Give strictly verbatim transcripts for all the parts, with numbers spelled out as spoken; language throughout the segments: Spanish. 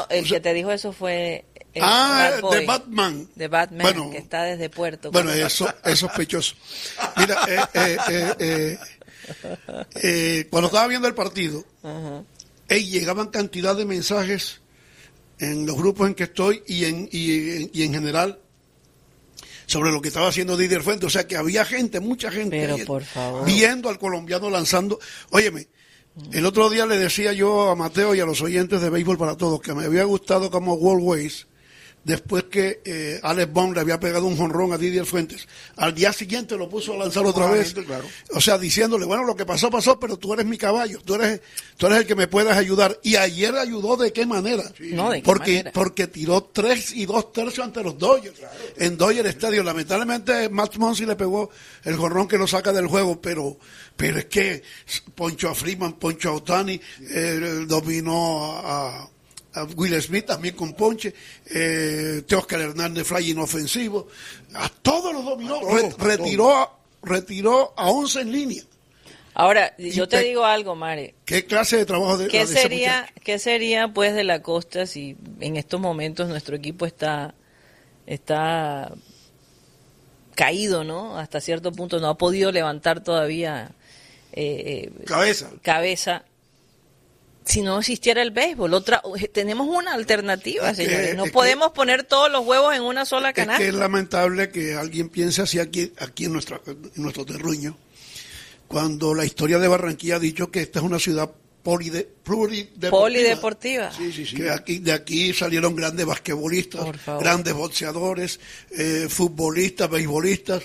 El o sea, que te dijo eso fue el ah, Bad Boy, de Batman. De Batman, bueno, que está desde Puerto. Bueno, eso es sospechoso. Mira, eh, eh, eh, eh, eh, cuando estaba viendo el partido, uh-huh. eh, llegaban cantidad de mensajes en los grupos en que estoy y en, y, y en general sobre lo que estaba haciendo Didier Fuentes. O sea, que había gente, mucha gente Pero, ahí, por favor. viendo al colombiano lanzando. Óyeme, el otro día le decía yo a Mateo y a los oyentes de Béisbol para Todos que me había gustado como World Ways después que eh, Alex Bond le había pegado un jonrón a Didier Fuentes. Al día siguiente lo puso a lanzar otra vez. Claro. O sea, diciéndole, bueno, lo que pasó, pasó, pero tú eres mi caballo, tú eres, tú eres el que me puedes ayudar. Y ayer ayudó de qué manera. Sí. No, ¿de qué porque, manera? Porque tiró tres y dos tercios ante los Dodgers. Claro. En Dodger Stadium. Lamentablemente, Matt Muncy le pegó el jonrón que lo saca del juego, pero, pero es que Poncho a Freeman, Poncho a Ohtani, eh, dominó a, a Will Smith también con ponche, eh, Teóscar Hernández fly inofensivo, a todos los dominó, todo, Re, retiró, a, retiró a once en línea. Ahora, yo te, te digo algo, Mare. ¿Qué clase de trabajo de, ¿Qué de sería, ¿Qué sería pues de la Costa si en estos momentos nuestro equipo está, está caído, ¿no? Hasta cierto punto no ha podido levantar todavía eh, cabeza. cabeza. Si no existiera el béisbol, otra tenemos una alternativa, es señores. Que, no podemos que, poner todos los huevos en una sola canasta. Es que es lamentable que alguien piense así aquí, aquí en, nuestra, en nuestro terruño, cuando la historia de Barranquilla ha dicho que esta es una ciudad polide, plurideportiva. Polideportiva. Sí, sí, sí. Que aquí, de aquí salieron grandes basquetbolistas, grandes boxeadores, eh, futbolistas, beisbolistas,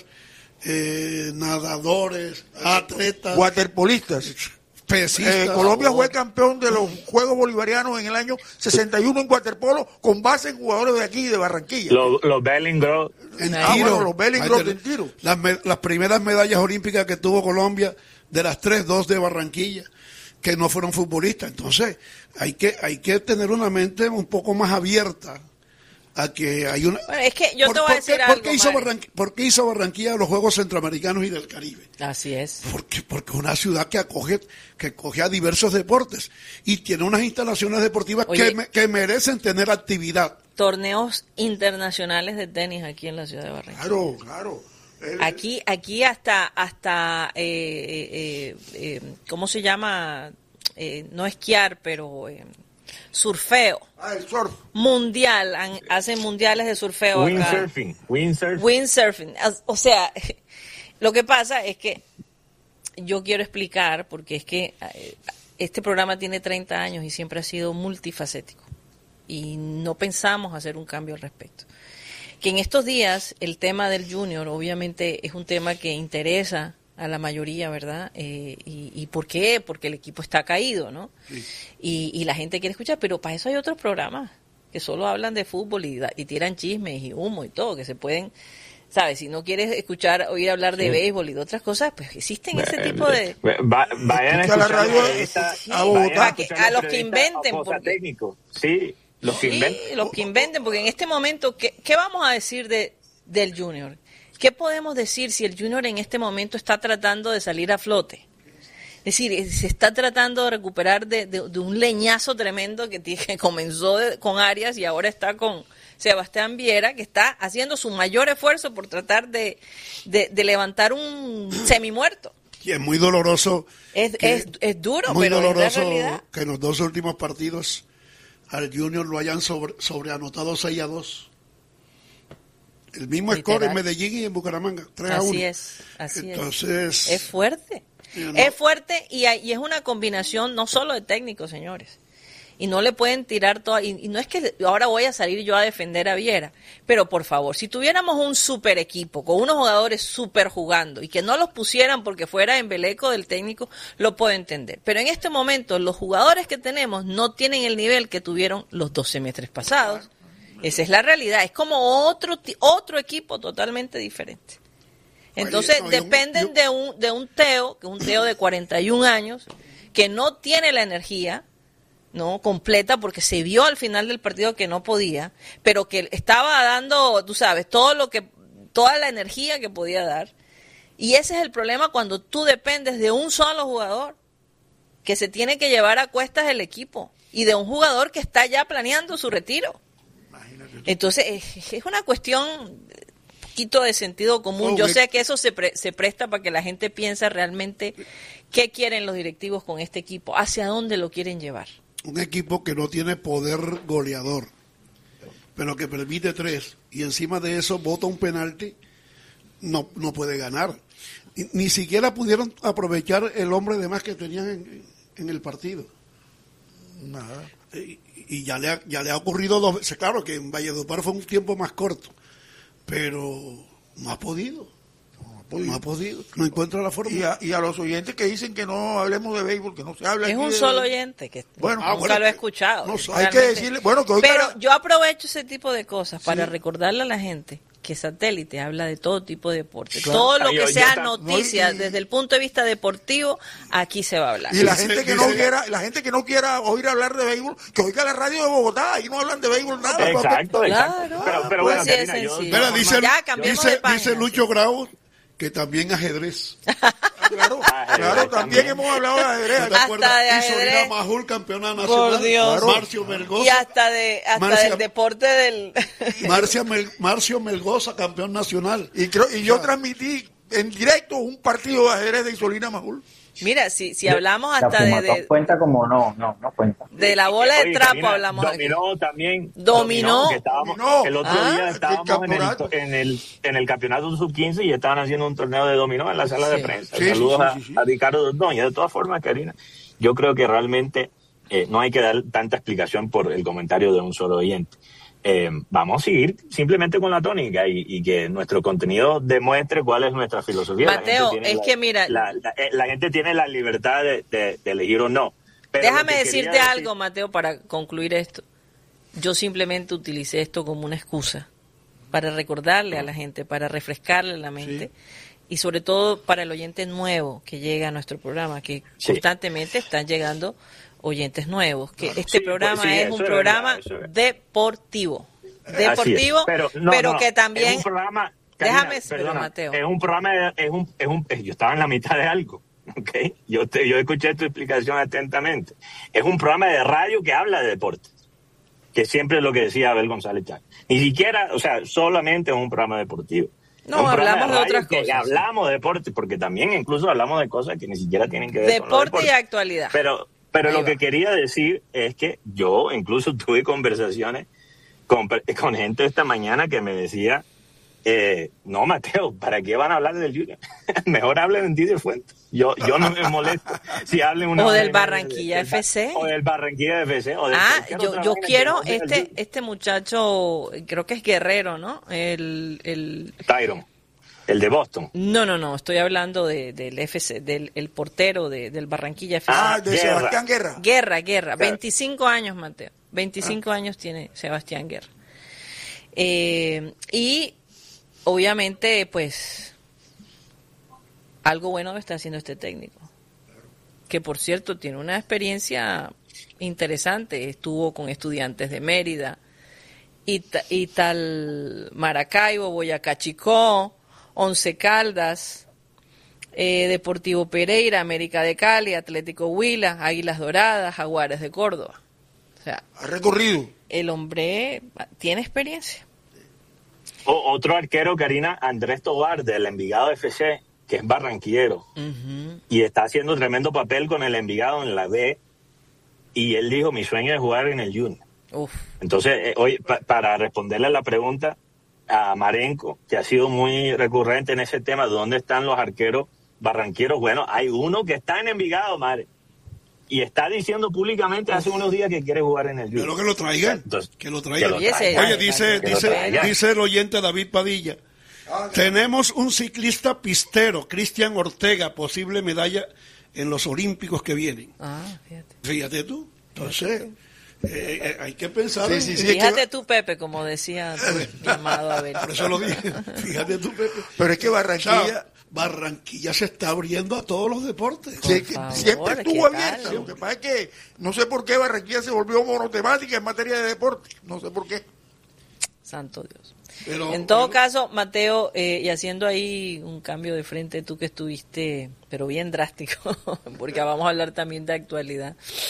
eh, nadadores, atletas, waterpolistas. Eh, Colombia fue campeón de los Juegos Bolivarianos en el año sesenta y uno en waterpolo con base en jugadores de aquí, de Barranquilla. Los, los Bellingroth. En ah, tiro. Bueno, los Bellingroth en tiro. Las, me, las primeras medallas olímpicas que tuvo Colombia, de las tres, dos de Barranquilla, que no fueron futbolistas. Entonces, hay que, hay que tener una mente un poco más abierta a que hay una... Bueno, es que yo ¿Por, te voy a decir qué, algo, ¿por qué, hizo Barranquilla, ¿Por qué hizo Barranquilla los Juegos Centroamericanos y del Caribe? Así es. Porque porque es una ciudad que acoge que acoge a diversos deportes y tiene unas instalaciones deportivas Oye, que, me, que merecen tener actividad. Torneos internacionales de tenis aquí en la ciudad de Barranquilla. Claro, claro. El, aquí aquí hasta hasta eh, eh, eh, ¿cómo se llama? Eh, no esquiar, pero eh, surfeo. Ah, el surf. Mundial, han, hacen mundiales de surfeo. Windsurfing, windsurfing. Windsurfing. O sea, lo que pasa es que yo quiero explicar, porque es que este programa tiene treinta años y siempre ha sido multifacético. Y no pensamos hacer un cambio al respecto. Que en estos días el tema del Junior obviamente es un tema que interesa a la mayoría, ¿verdad? Eh, y, ¿Y por qué? Porque el equipo está caído, ¿no? Sí. Y, y la gente quiere escuchar, pero para eso hay otros programas que solo hablan de fútbol y, y tiran chismes y humo y todo, que se pueden, ¿sabes? Si no quieres escuchar, oír hablar de sí. béisbol y de otras cosas, pues existen ese tipo de... Va, vayan a escuchar la radio esta, sí, a, a, que, a los que inventen. Porque, técnico. Sí, los que sí, inventen. los que inventen, porque en este momento, ¿qué, qué vamos a decir de del Junior? ¿Qué podemos decir si el Junior en este momento está tratando de salir a flote? Es decir, se está tratando de recuperar de, de, de un leñazo tremendo que, que comenzó de, con Arias y ahora está con Sebastián Viera, que está haciendo su mayor esfuerzo por tratar de, de, de levantar un semimuerto. Y es muy doloroso. Es, que, es, es duro, muy pero doloroso es la realidad. Que en los dos últimos partidos al Junior lo hayan sobre, sobreanotado seis a dos. El mismo score en Medellín y en Bucaramanga, tres a uno. Así es, así Entonces, es. Es fuerte. No. Es fuerte y, hay, y es una combinación no solo de técnicos, señores. Y no le pueden tirar todo. Y, y no es que ahora voy a salir yo a defender a Viera. Pero por favor, si tuviéramos un super equipo, con unos jugadores super jugando, y que no los pusieran porque fuera embeleco del técnico, lo puedo entender. Pero en este momento, los jugadores que tenemos no tienen el nivel que tuvieron los dos semestres pasados. Esa es la realidad. Es como otro otro equipo totalmente diferente. Entonces, Oye, no, dependen yo, yo... de un de un Teo, que es un Teo de cuarenta y un años, que no tiene la energía no completa porque se vio al final del partido que no podía, pero que estaba dando, tú sabes, todo lo que toda la energía que podía dar. Y ese es el problema cuando tú dependes de un solo jugador que se tiene que llevar a cuestas el equipo. y de un jugador que está ya planeando su retiro. Entonces, es, es una cuestión un poquito de sentido común. Oh, Yo me... sé que eso se, pre, se presta para que la gente piense realmente qué quieren los directivos con este equipo, hacia dónde lo quieren llevar. Un equipo que no tiene poder goleador, pero que permite tres, y encima de eso bota un penalti, no, no puede ganar. Ni, ni siquiera pudieron aprovechar el hombre de más que tenían en, en el partido. Nada. Y, y ya le ha, ya le ha ocurrido dos veces. Claro que en Valledupar fue un tiempo más corto, pero no ha podido. No ha podido. No ha podido. No encuentra la forma. Y a, y a los oyentes que dicen que no hablemos de béisbol, que no se habla. Es aquí un de... solo oyente que bueno, nunca bueno, lo he escuchado. No, hay que decirle, bueno, que hoy pero cara... yo aprovecho ese tipo de cosas para sí. recordarle a la gente que Satélite habla de todo tipo de deportes. Claro. Todo lo Ay, que yo, sea yo noticia no, y, desde el punto de vista deportivo, aquí se va a hablar. Y la Dice, gente que dice, no quiera, la gente que no quiera oír hablar de béisbol, que oiga la radio de Bogotá, ahí no hablan de béisbol nada. Exacto, exacto. Claro, Pero, pero pues bueno, sí es Karina, yo, sencillo. Mira, dice, Ya, cambiemos dice, de página, dice Lucho sí. Grau que también ajedrez. Claro, claro, también hemos hablado de ajedrez. ¿No te Hasta acuerdas? de Y ajedrez. Sorina Majul, campeona nacional. Por Dios. Marcio Melgoza. Y hasta de hasta Marcia- del deporte del Marcia Mel- Marcio Melgoza, campeón nacional. Y, creo, y yo transmití en directo un partido de ajedrez de Isolina Majul. Mira, si si hablamos La hasta de, Fumatop de, cuenta como no, no, no cuenta. de la bola de Oye, trapo Karina, hablamos dominó aquí. también. Dominó. que estábamos, Dominó. el otro Ah, día el estábamos en el, campeonato. en, el, en el campeonato sub quince y estaban haciendo un torneo de dominó en la sala Sí. de prensa. Sí, Saludos sí, sí, sí, sí. A, a Ricardo Ordóñez. De todas formas, Karina, yo creo que realmente eh, no hay que dar tanta explicación por el comentario de un solo oyente. Eh, vamos a seguir simplemente con la tónica y, y que nuestro contenido demuestre cuál es nuestra filosofía. Mateo, La gente tiene es la- que mira- la, la, eh, la gente tiene la libertad de, de, de elegir o no. Pero lo Déjame que decirte quería decir- algo, Mateo, para concluir esto. Yo simplemente utilicé esto como una excusa para recordarle a la gente, para refrescarle la mente y sobre todo para el oyente nuevo que llega a nuestro programa, que Sí. constantemente están llegando oyentes nuevos, que este Sí, programa pues sí, es eso un es programa verdad, eso es verdad. deportivo. Así Deportivo, es. pero, no, pero no, que también... es un programa, Déjame Karina, decirlo, perdona, Mateo. es un programa de- es un, es un yo estaba en la mitad de algo, ¿ok? Yo te, yo escuché tu explicación atentamente. Es un programa de radio que habla de deportes, que siempre es lo que decía Abel González Chávez. Ni siquiera, o sea, solamente es un programa deportivo. No, Es un programa hablamos de radio otras que cosas. Hablamos de deportes, porque también incluso hablamos de cosas que ni siquiera tienen que ver con los Deporte y deportes. actualidad. Pero, pero Ahí lo va. que quería decir es que yo incluso tuve conversaciones con, con gente esta mañana que me decía, eh, no, Mateo, ¿para qué van a hablar del Junior? Mejor hablen en Didier Fuentes. Yo, yo no me molesto si hablen una O hora del y media Barranquilla de- F C. O del Barranquilla F C. O de Ah, cualquier yo, otra yo vaina que quiero no sea el este Junior. este muchacho, creo que es Guerrero, ¿no? El, el Tyron, el de Boston. no, no, no, estoy hablando de, del F C, del el portero de, del Barranquilla F C. Ah, de Guerra. Sebastián Guerra. Guerra, Guerra, Claro. veinticinco años, Mateo. veinticinco años tiene Sebastián Guerra. Eh, y obviamente, pues, algo bueno está haciendo este técnico. Que por cierto tiene una experiencia interesante. Estuvo con Estudiantes de Mérida, y, ta- y tal Maracaibo, Boyacá Chicó, Once Caldas, eh, Deportivo Pereira, América de Cali, Atlético Huila, Águilas Doradas, Jaguares de Córdoba. O sea, Ha recorrido. el hombre tiene experiencia. O, otro arquero, Karina, Andrés Tobar, del Envigado F C, que es barranquillero. Ujú. Y está haciendo tremendo papel con el Envigado en la B. Y él dijo, mi sueño es jugar en el Junior. Uf. Entonces, eh, hoy, pa- para responderle a la pregunta a Marenco, que ha sido muy recurrente en ese tema, ¿dónde están los arqueros barranqueros? Bueno, hay uno que está en Envigado, Mare. Y está diciendo públicamente hace unos días que quiere jugar en el Junior. Pero que lo traigan. Entonces, Que lo traigan. que lo Oye, traigan. Oye, dice, Que lo dice, traigan. dice el oyente David Padilla. Tenemos un ciclista pistero, Cristian Ortega, posible medalla en los Olímpicos que vienen. Ah, fíjate. Fíjate tú. Entonces, eh, eh, hay que pensar. Sí, en- sí, sí. Fíjate tú, Pepe, como decía tu amado Abel. Por eso lo dije. Fíjate tú, Pepe. Pero es que O sea, Barranquilla Barranquilla se está abriendo a todos los deportes. sí, que favor, siempre ¿qué estuvo tal? abierta. Lo que pasa es que no sé por qué Barranquilla se volvió monotemática en materia de deporte. No sé por qué. Santo Dios. Pero, En todo pero- caso, Mateo, eh, y haciendo ahí un cambio de frente, tú que estuviste, pero bien drástico, porque vamos a hablar también de actualidad,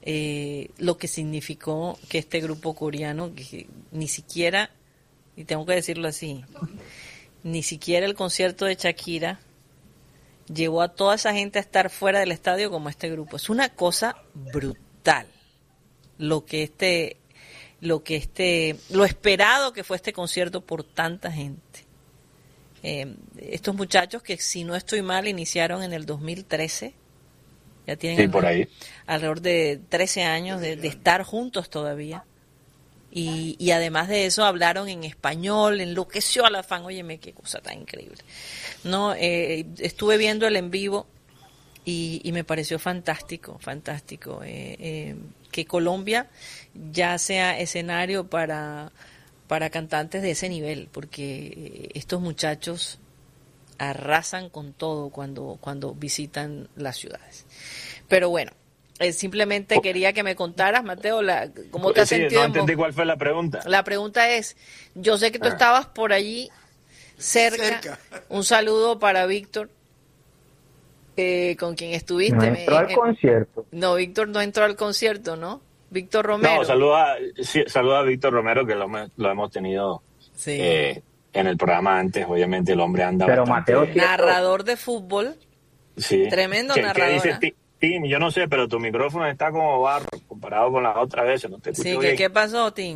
eh, lo que significó que este grupo coreano, que ni siquiera, y tengo que decirlo así, ni siquiera el concierto de Shakira llevó a toda esa gente a estar fuera del estadio como este grupo. Es una cosa brutal lo que este, lo que este, lo esperado que fue este concierto por tanta gente. Eh, estos muchachos que, si no estoy mal, iniciaron en el dos mil trece, ya tienen sí, alrededor, por ahí. alrededor de trece años de, de estar juntos todavía. Y, y además de eso hablaron en español, enloqueció a la fan. Óyeme, qué cosa tan increíble. No, eh, estuve viendo el en vivo y, y me pareció fantástico, fantástico. Eh, eh, que Colombia ya sea escenario para, para cantantes de ese nivel, porque estos muchachos arrasan con todo cuando, cuando visitan las ciudades. Pero bueno. Eh, simplemente quería que me contaras, Mateo, la, cómo te has sí, sentido. No entendí cuál fue la pregunta. La pregunta es, yo sé que tú ah. estabas por allí cerca. cerca. Un saludo para Víctor, eh, con quien estuviste. No entró al eh, concierto. No, Víctor no entró al concierto, ¿no? Víctor Romero. No, saluda, sí, saluda a Víctor Romero, que lo, lo hemos tenido sí. eh, en el programa antes. Obviamente el hombre anda Pero bastante... Mateo, narrador de fútbol. Sí. Tremendo ¿Qué, narrador. ¿Qué dices, Tim? Yo no sé, pero tu micrófono está como barro comparado con las otras veces. No te escucho sí, bien. ¿qué pasó, Tim?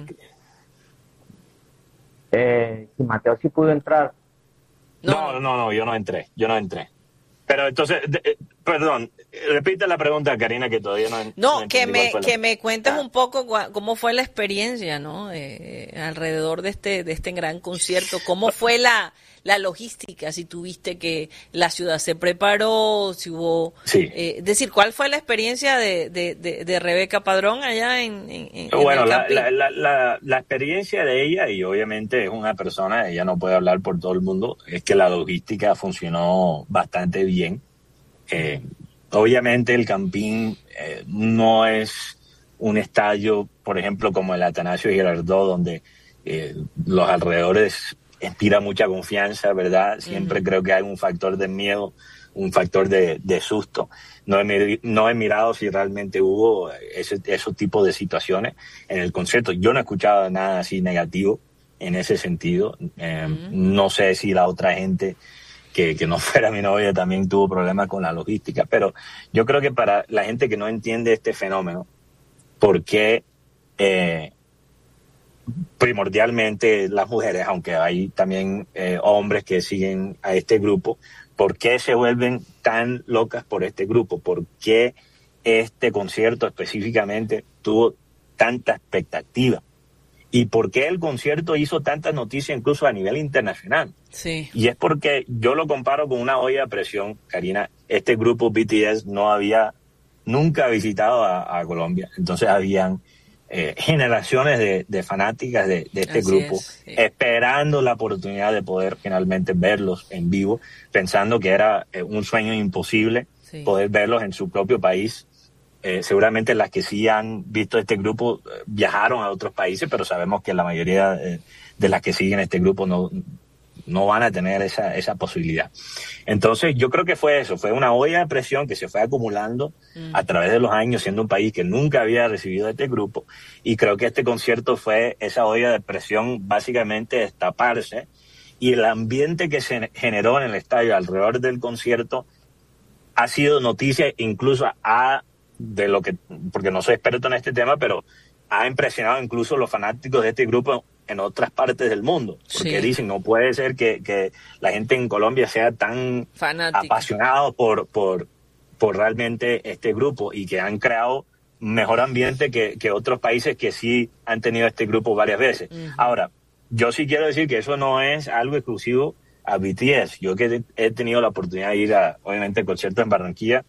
Eh, si Mateo sí pudo entrar. No, no, no, no, yo no entré. Yo no entré. Pero entonces, de, eh, perdón, repite la pregunta, Karina, que todavía no. No, no que me la... que me cuentes ah. un poco cómo fue la experiencia, ¿no? Eh, alrededor de este de este gran concierto. ¿Cómo fue la la logística? Si tuviste que la ciudad se preparó, si hubo, sí. eh, es decir, ¿cuál fue la experiencia de, de, de, de Rebeca Padrón allá en, en, en bueno, el la, la, la, la, la experiencia de ella, y obviamente es una persona, ella no puede hablar por todo el mundo, es que la logística funcionó bastante bien. Eh, obviamente el Campín eh, no es un estadio, por ejemplo, como el Atanasio Girardot, donde eh, los alrededores inspira mucha confianza, ¿verdad? Siempre uh-huh. creo que hay un factor de miedo, un factor de, de susto. No he, no he mirado si realmente hubo ese, esos tipos de situaciones en el concierto. Yo no he escuchado nada así negativo en ese sentido. Eh, uh-huh. No sé si la otra gente que, que no fuera mi novia también tuvo problemas con la logística, pero yo creo que para la gente que no entiende este fenómeno, ¿por qué eh, primordialmente las mujeres, aunque hay también eh, hombres que siguen a este grupo, ¿por qué se vuelven tan locas por este grupo? ¿Por qué este concierto específicamente tuvo tanta expectativa? ¿Y por qué el concierto hizo tantas noticias incluso a nivel internacional? Sí. Y es porque yo lo comparo con una olla a presión, Karina. Este grupo B T S no había nunca visitado a, a Colombia, entonces habían Eh, generaciones de, de fanáticas de, de este Así grupo es, sí. esperando la oportunidad de poder finalmente verlos en vivo, pensando que era eh, un sueño imposible sí. poder verlos en su propio país. Eh, seguramente las que sí han visto este grupo eh, viajaron a otros países, pero sabemos que la mayoría eh, de las que siguen este grupo no, no van a tener esa, esa posibilidad. Entonces yo creo que fue eso, fue una olla de presión que se fue acumulando mm. a través de los años, siendo un país que nunca había recibido este grupo, y creo que este concierto fue esa olla de presión básicamente destaparse, y el ambiente que se generó en el estadio alrededor del concierto ha sido noticia incluso a de lo que, porque no soy experto en este tema, pero ha impresionado incluso a los fanáticos de este grupo en otras partes del mundo, porque sí. dicen, no puede ser que, que la gente en Colombia sea tan fanática, apasionado por, por, por realmente este grupo, y que han creado mejor ambiente que, que otros países que sí han tenido este grupo varias veces. Uh-huh. Ahora, yo sí quiero decir que eso no es algo exclusivo a B T S. Yo que he tenido la oportunidad de ir a, obviamente, conciertos en Barranquilla,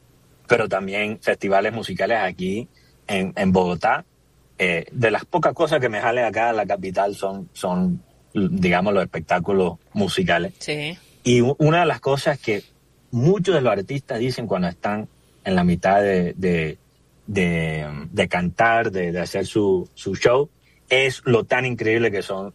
pero también festivales musicales aquí en, en Bogotá. Eh, de las pocas cosas que me jale acá a la capital son, son, digamos, los espectáculos musicales. Sí. Y una de las cosas que muchos de los artistas dicen cuando están en la mitad de, de, de, de cantar, de, de hacer su, su show, es lo tan increíble que son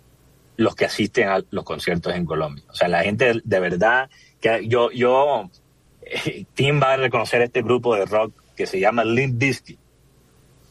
los que asisten a los conciertos en Colombia. O sea, la gente de verdad, que yo, yo, eh, Tim va a reconocer este grupo de rock que se llama Limp Bizkit.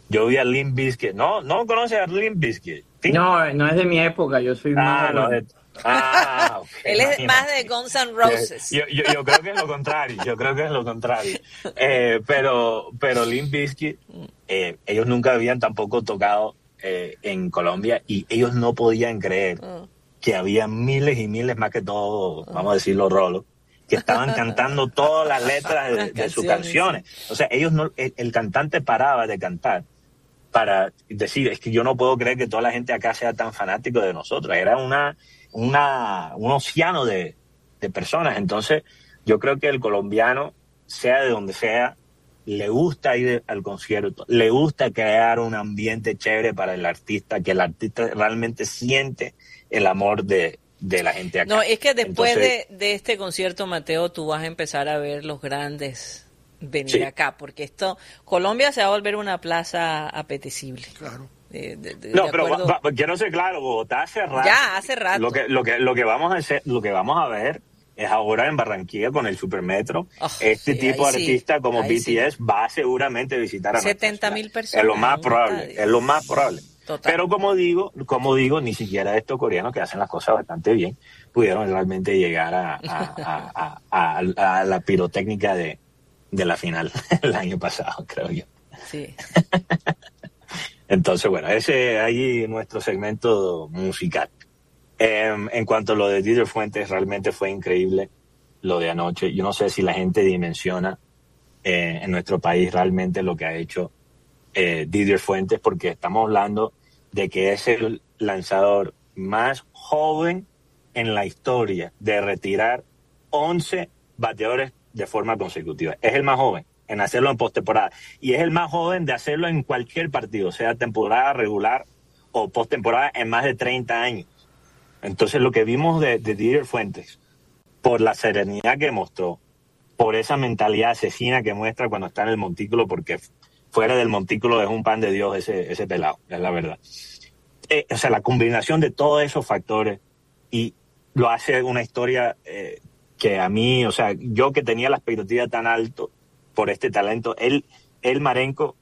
Yo vi a Limp Bizkit. ¿No, no conoces a Limp Bizkit? ¿Sí? No, no es de mi época, yo soy Ah, más... no, de... Ah, okay, Él es imagínate. más de Guns N' Roses. Yo, yo, yo creo que es lo contrario, yo creo que es lo contrario. Eh, pero, pero Limp Bizkit, eh, ellos nunca habían tampoco tocado eh, en Colombia y ellos no podían creer Uh. que había miles y miles, más que todo, vamos a decirlo, rolos, que estaban cantando todas las letras de, Las de sus canciones, canciones. O sea, ellos no, el, el cantante paraba de cantar para decir, es que yo no puedo creer que toda la gente acá sea tan fanático de nosotros. Era una, una, un océano de, de personas. Entonces, yo creo que el colombiano, sea de donde sea, le gusta ir al concierto, le gusta crear un ambiente chévere para el artista, que el artista realmente siente el amor de, de la gente acá. No, es que después Entonces, de, de este concierto, Mateo, tú vas a empezar a ver los grandes venir Sí. acá, porque esto, Colombia se va a volver una plaza apetecible. Claro. De- de- de- No, de pero acuerdo. va- va- quiero ser claro, Bogotá hace rato. Ya, hace rato. Lo que, lo que, lo que vamos a hacer, lo que vamos a ver es ahora en Barranquilla con el Supermetro. Oh, este sí, tipo de ahí sí, artista como ahí B T S va seguramente a visitar a nuestra setenta mil ciudad. personas Es lo más en un probable, estadio. es lo más probable. Total. Pero como digo, como digo, ni siquiera estos coreanos que hacen las cosas bastante bien pudieron realmente llegar a, a, a, a, a, a la pirotécnica de, de la final el año pasado, creo yo. Sí. Entonces, bueno, ese ahí nuestro segmento musical. Eh, en cuanto a lo de Didier Fuentes, realmente fue increíble lo de anoche. Yo no sé si la gente dimensiona eh, en nuestro país realmente lo que ha hecho eh, Didier Fuentes, porque estamos hablando de que es el lanzador más joven en la historia de retirar once bateadores de forma consecutiva. Es el más joven en hacerlo en postemporada y es el más joven de hacerlo en cualquier partido, sea temporada regular o postemporada, en más de treinta años. Entonces, lo que vimos de, de Didier Fuentes, por la serenidad que mostró, por esa mentalidad asesina que muestra cuando está en el montículo, porque fuera del montículo es un pan de Dios ese, ese pelado, es la verdad. Eh, o sea, la combinación de todos esos factores y lo hace una historia eh, que a mí, o sea, yo que tenía la expectativa tan alto por este talento, él, él Marenco,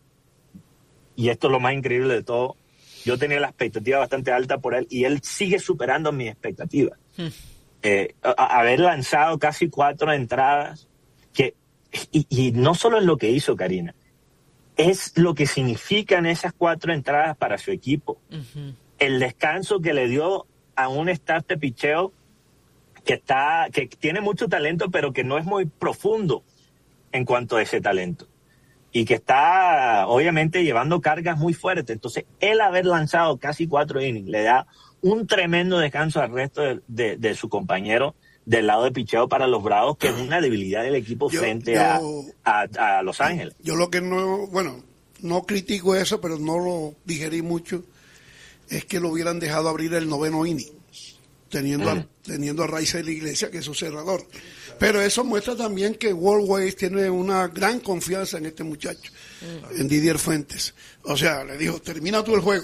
y esto es lo más increíble de todo, yo tenía la expectativa bastante alta por él y él sigue superando mis expectativas. Hmm. Eh, a, a haber lanzado casi cuatro entradas, que y, y no solo es lo que hizo Karina, es lo que significan esas cuatro entradas para su equipo. Uh-huh. El descanso que le dio a un staff de picheo que está, que tiene mucho talento, pero que no es muy profundo en cuanto a ese talento. Y que está, obviamente, llevando cargas muy fuertes. Entonces, él haber lanzado casi cuatro innings le da un tremendo descanso al resto de, de, de su compañero del lado de picheo para los Bravos, que es una debilidad del equipo yo, frente yo, a, a, a Los Ángeles. Yo lo que no, bueno, no critico eso, pero no lo digerí mucho, es que lo hubieran dejado abrir el noveno inning, teniendo, mm. a, teniendo a Raizel Iglesias, que es su cerrador. Pero eso muestra también que World Ways tiene una gran confianza en este muchacho, mm. en Didier Fuentes. O sea, le dijo, termina tú el juego.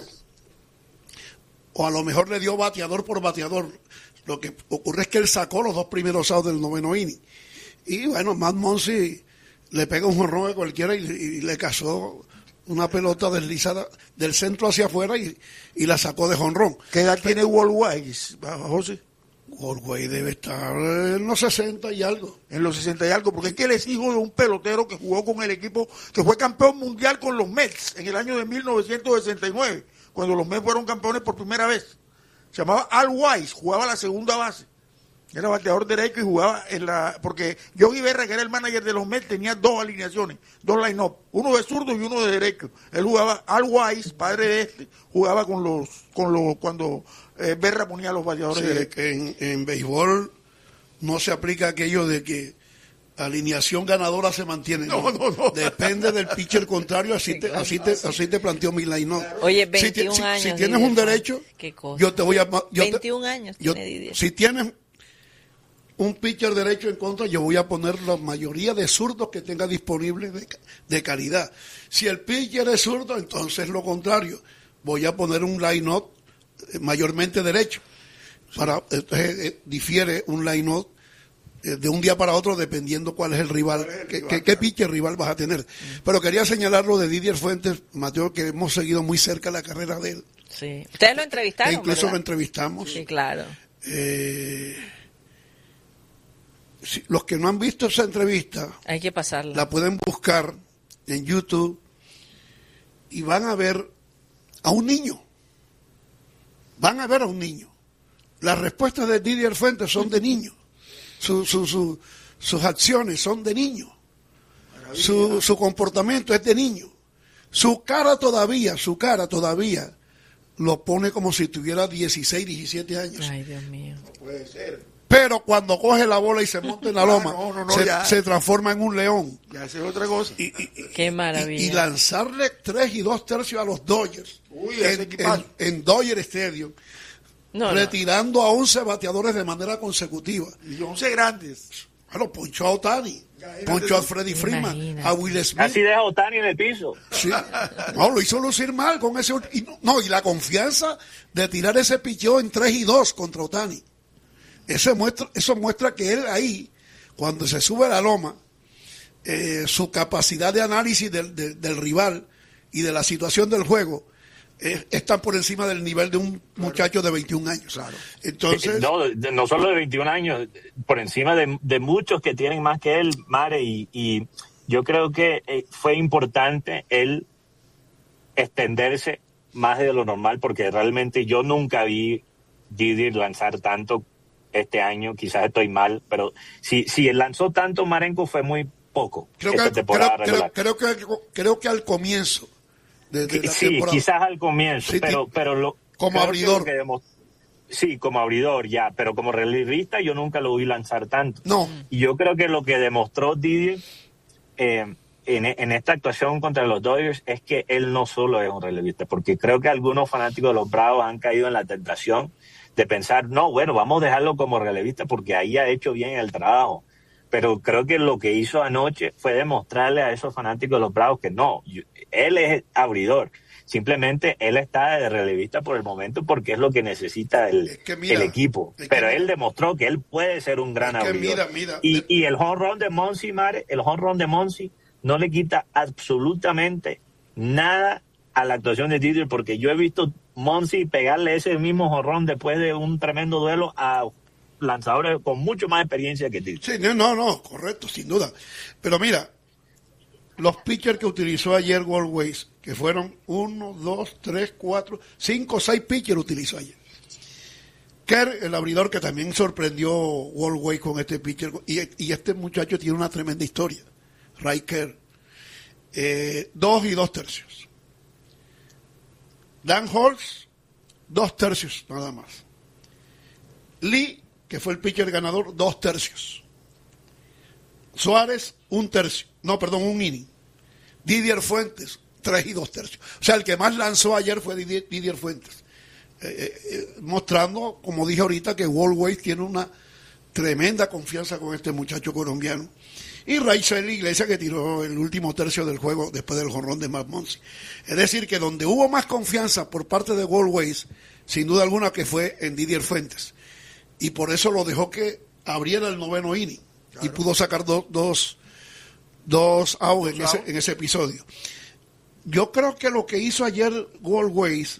O a lo mejor le dio bateador por bateador. Lo que ocurre es que él sacó los dos primeros outs del noveno inning. Y bueno, Matt Muncy le pega un jonrón a cualquiera y, y le cazó una pelota deslizada del centro hacia afuera y, y la sacó de jonrón. ¿Qué edad Pero, tiene World Ways, José? World Ways debe estar en los sesenta y algo. En los sesenta y algo, porque es que él es hijo de un pelotero que jugó con el equipo, que fue campeón mundial con los Mets en el año de mil novecientos sesenta y nueve, cuando los Mets fueron campeones por primera vez. Se llamaba Al Wise, jugaba la segunda base. Era bateador derecho y jugaba en la... Porque Yogi Berra, que era el manager de los Mets, tenía dos alineaciones, dos line-up, uno de zurdo y uno de derecho. Él jugaba, Al Wise, padre de este, jugaba con los... con los cuando eh, Berra ponía a los bateadores sí, derechos. Que en, en béisbol no se aplica aquello de que alineación ganadora se mantiene. No, no, no. Depende del pitcher contrario, así te, así te, así te planteó mi line-up. Oye, veintiún si, años. Si, si tienes un derecho, yo te voy a... Yo veintiún te, años yo, tiene Didier. Si tienes un pitcher derecho en contra, yo voy a poner la mayoría de zurdos que tenga disponibles de, de calidad. Si el pitcher es zurdo, entonces lo contrario. Voy a poner un line-up mayormente derecho. Para, entonces, eh, difiere un line-up eh, de un día para otro dependiendo cuál es el rival, qué, qué, qué pitcher rival vas a tener. Mm. Pero quería señalar lo de Didier Fuentes, Mateo, que hemos seguido muy cerca la carrera de él. Sí. Ustedes lo entrevistaron, e incluso ¿verdad? lo entrevistamos. Sí, claro. Eh, si, los que no han visto esa entrevista, hay que pasarla. La pueden buscar en YouTube y van a ver a un niño. Van a ver a un niño. Las respuestas de Didier Fuentes son de niño. Su, su, su, sus acciones son de niño. Su, su comportamiento es de niño. Su cara todavía, su cara todavía lo pone como si tuviera dieciséis, diecisiete años. Ay, Dios mío. No puede ser. Pero cuando coge la bola y se monta en la loma, ah, no, no, no, se, se transforma en un león. Ya hace otra cosa. Y, y, Qué maravilla. Y, y lanzarle tres y dos tercios a los Dodgers. Uy, en, en, en Dodger Stadium. No, retirando no. a once bateadores de manera consecutiva. Y once grandes. Bueno, ponchó a Ohtani, ponchó a Freddie Freeman, Imagínate. a Will Smith. Así deja a Ohtani en el piso. Sí. No, lo hizo lucir mal con ese. Y no, no, y la confianza de tirar ese picheo en tres y dos contra Ohtani. Eso muestra, eso muestra que él ahí, cuando se sube a la loma, eh, su capacidad de análisis del, del, del rival y de la situación del juego eh, están por encima del nivel de un muchacho de veintiún años. Claro. Entonces, no, no solo de veintiún años, por encima de, de muchos que tienen más que él, Mare, y, y yo creo que eh, fue importante él extenderse más de lo normal, porque realmente yo nunca vi Didi lanzar tanto este año, quizás estoy mal, pero si, si él lanzó tanto, Marenco, fue muy poco. Creo que, al, creo, creo, creo, que, creo que al comienzo de, de la sí, temporada. quizás al comienzo, sí, pero, pero lo, como abridor. Que lo que sí, como abridor ya, pero como relevista yo nunca lo vi lanzar tanto. No. Y yo creo que lo que demostró Didi eh, en, en esta actuación contra los Dodgers es que él no solo es un relevista, porque creo que algunos fanáticos de los Bravos han caído en la tentación de pensar, no, bueno, vamos a dejarlo como relevista porque ahí ha hecho bien el trabajo. Pero creo que lo que hizo anoche fue demostrarle a esos fanáticos de los Bravos que no, él es abridor. Simplemente él está de relevista por el momento porque es lo que necesita el, es que mira, el equipo. Es Pero él mira, demostró que él puede ser un gran es que abridor. Mira, mira, y, y el home run de Monsi, Mare, el home run de Monsi no le quita absolutamente nada a la actuación de Didi, porque yo he visto Monsi pegarle ese mismo jorrón después de un tremendo duelo a lanzadores con mucho más experiencia que Didi. Sí, no, no, no, correcto, sin duda. Pero mira, los pitchers que utilizó ayer Walways, que fueron uno, dos, tres, cuatro, cinco, seis pitchers utilizó ayer. Kerr, el abridor que también sorprendió Walways con este pitcher, y, y este muchacho tiene una tremenda historia, Ray Kerr. Eh, dos y dos tercios. Dan Holtz, dos tercios nada más. Lee, que fue el pitcher ganador, dos tercios. Suárez, un tercio. No, perdón, un inning. Didier Fuentes, tres y dos tercios. O sea, el que más lanzó ayer fue Didier, Didier Fuentes. Eh, eh, mostrando, como dije ahorita, que Walways tiene una tremenda confianza con este muchacho colombiano. Y Raizel Iglesias, que tiró el último tercio del juego después del jonrón de Matt Monsi. Es decir, que donde hubo más confianza por parte de Walways, sin duda alguna que fue en Didier Fuentes. Y por eso lo dejó que abriera el noveno inning. Claro. Y pudo sacar do, dos, dos outs en, ese, en ese episodio. Yo creo que lo que hizo ayer Walways,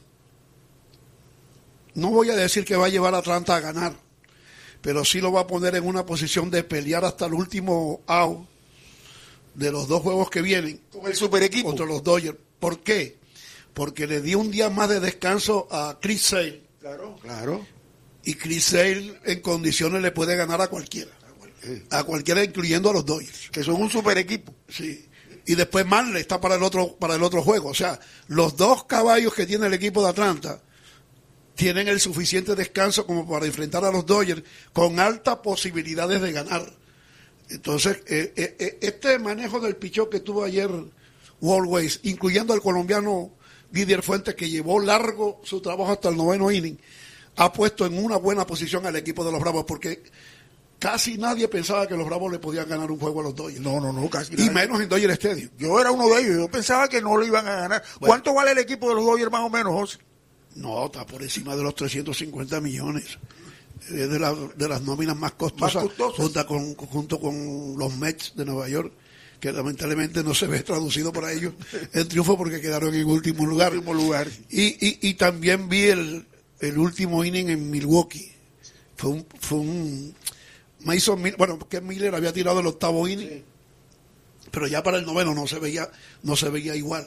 no voy a decir que va a llevar a Atlanta a ganar, pero sí lo va a poner en una posición de pelear hasta el último out de los dos juegos que vienen. Con el super equipo. Contra los Dodgers. ¿Por qué? Porque le dio un día más de descanso a Chris Sale. Claro, claro. Y Chris Sale en condiciones le puede ganar a cualquiera. A cualquiera, a cualquiera incluyendo a los Dodgers. Que son un super equipo. Sí. Y después Marley está para el otro, para el otro juego. O sea, los dos caballos que tiene el equipo de Atlanta tienen el suficiente descanso como para enfrentar a los Dodgers con altas posibilidades de ganar. Entonces, eh, eh, este manejo del pichón que tuvo ayer Walways, incluyendo al colombiano Didier Fuentes, que llevó largo su trabajo hasta el noveno inning, ha puesto en una buena posición al equipo de los Bravos, porque casi nadie pensaba que los Bravos le podían ganar un juego a los Dodgers. No, no, no, casi Y nadie. menos en Dodger Stadium. Yo era uno de ellos, yo pensaba que no lo iban a ganar. Bueno. ¿Cuánto vale el equipo de los Dodgers más o menos, José? No, está por encima de los trescientos cincuenta millones. es de, la, de las nóminas más costosas, Más costosas. Junto, con, junto con los Mets de Nueva York, que lamentablemente no se ve traducido para ellos el triunfo porque quedaron en último lugar. Último lugar. Y, y, y también vi el, el último inning en Milwaukee. Fue un, fue un Mason Miller, bueno, porque Miller había tirado el octavo inning, sí, pero ya para el noveno no se veía, no se veía igual.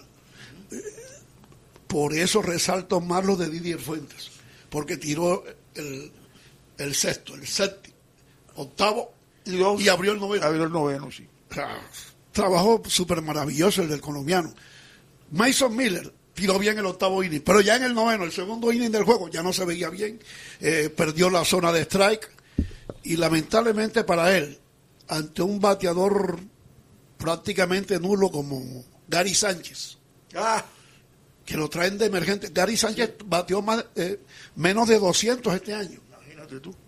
Por eso resalto más lo de Didier Fuentes, porque tiró el, el sexto, el séptimo, octavo y, dos, y abrió el noveno. Abrió el noveno, sí. O sea, trabajo súper maravilloso el del colombiano. Mason Miller tiró bien el octavo inning, pero ya en el noveno, el segundo inning del juego, ya no se veía bien, eh, perdió la zona de strike, y lamentablemente para él, ante un bateador prácticamente nulo como Gary Sánchez, Ah. que lo traen de emergente. Gary Sánchez sí. bateó más, eh, menos de doscientos este año. Imagínate tú.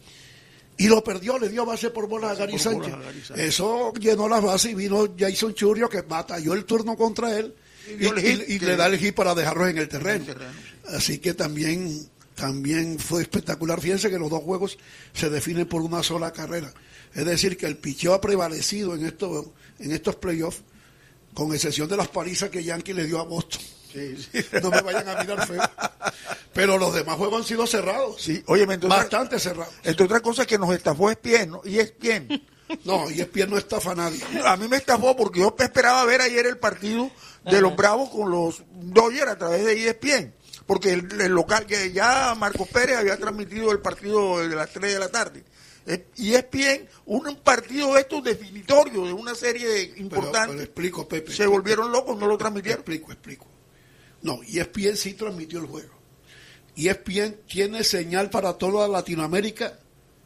Y lo perdió, le dio base por bola a Gary Sánchez. A Gary Sánchez. Eso llenó las bases y vino Jason Churrio, que batalló el turno contra él y, y, y, y le da el hit para dejarlos en el terreno. En el terreno sí. Así que también, también fue espectacular. Fíjense que los dos juegos se definen por una sola carrera. Es decir, que el picheo ha prevalecido en estos, en estos playoffs, con excepción de las palizas que Yankee le dio a Boston. Sí, sí. No me vayan a mirar feo. Pero los demás juegos han sido cerrados. Sí, óyeme, entonces, bastante cerrados. Entre otras cosas que nos estafó E S P N, ¿no? Y E S P N. No, E S P N no estafa a nadie. A mí me estafó porque yo esperaba ver ayer el partido de los Bravos con los Dodgers a través de E S P N. Porque el, el local, que ya Marcos Pérez había transmitido el partido de las tres de la tarde. Y E S P N, un partido de estos definitorios de una serie importante. Pero, pero explico, Pepe. Se volvieron locos, no lo transmitieron. Explico, explico. No, E S P N sí transmitió el juego. E S P N tiene señal para toda Latinoamérica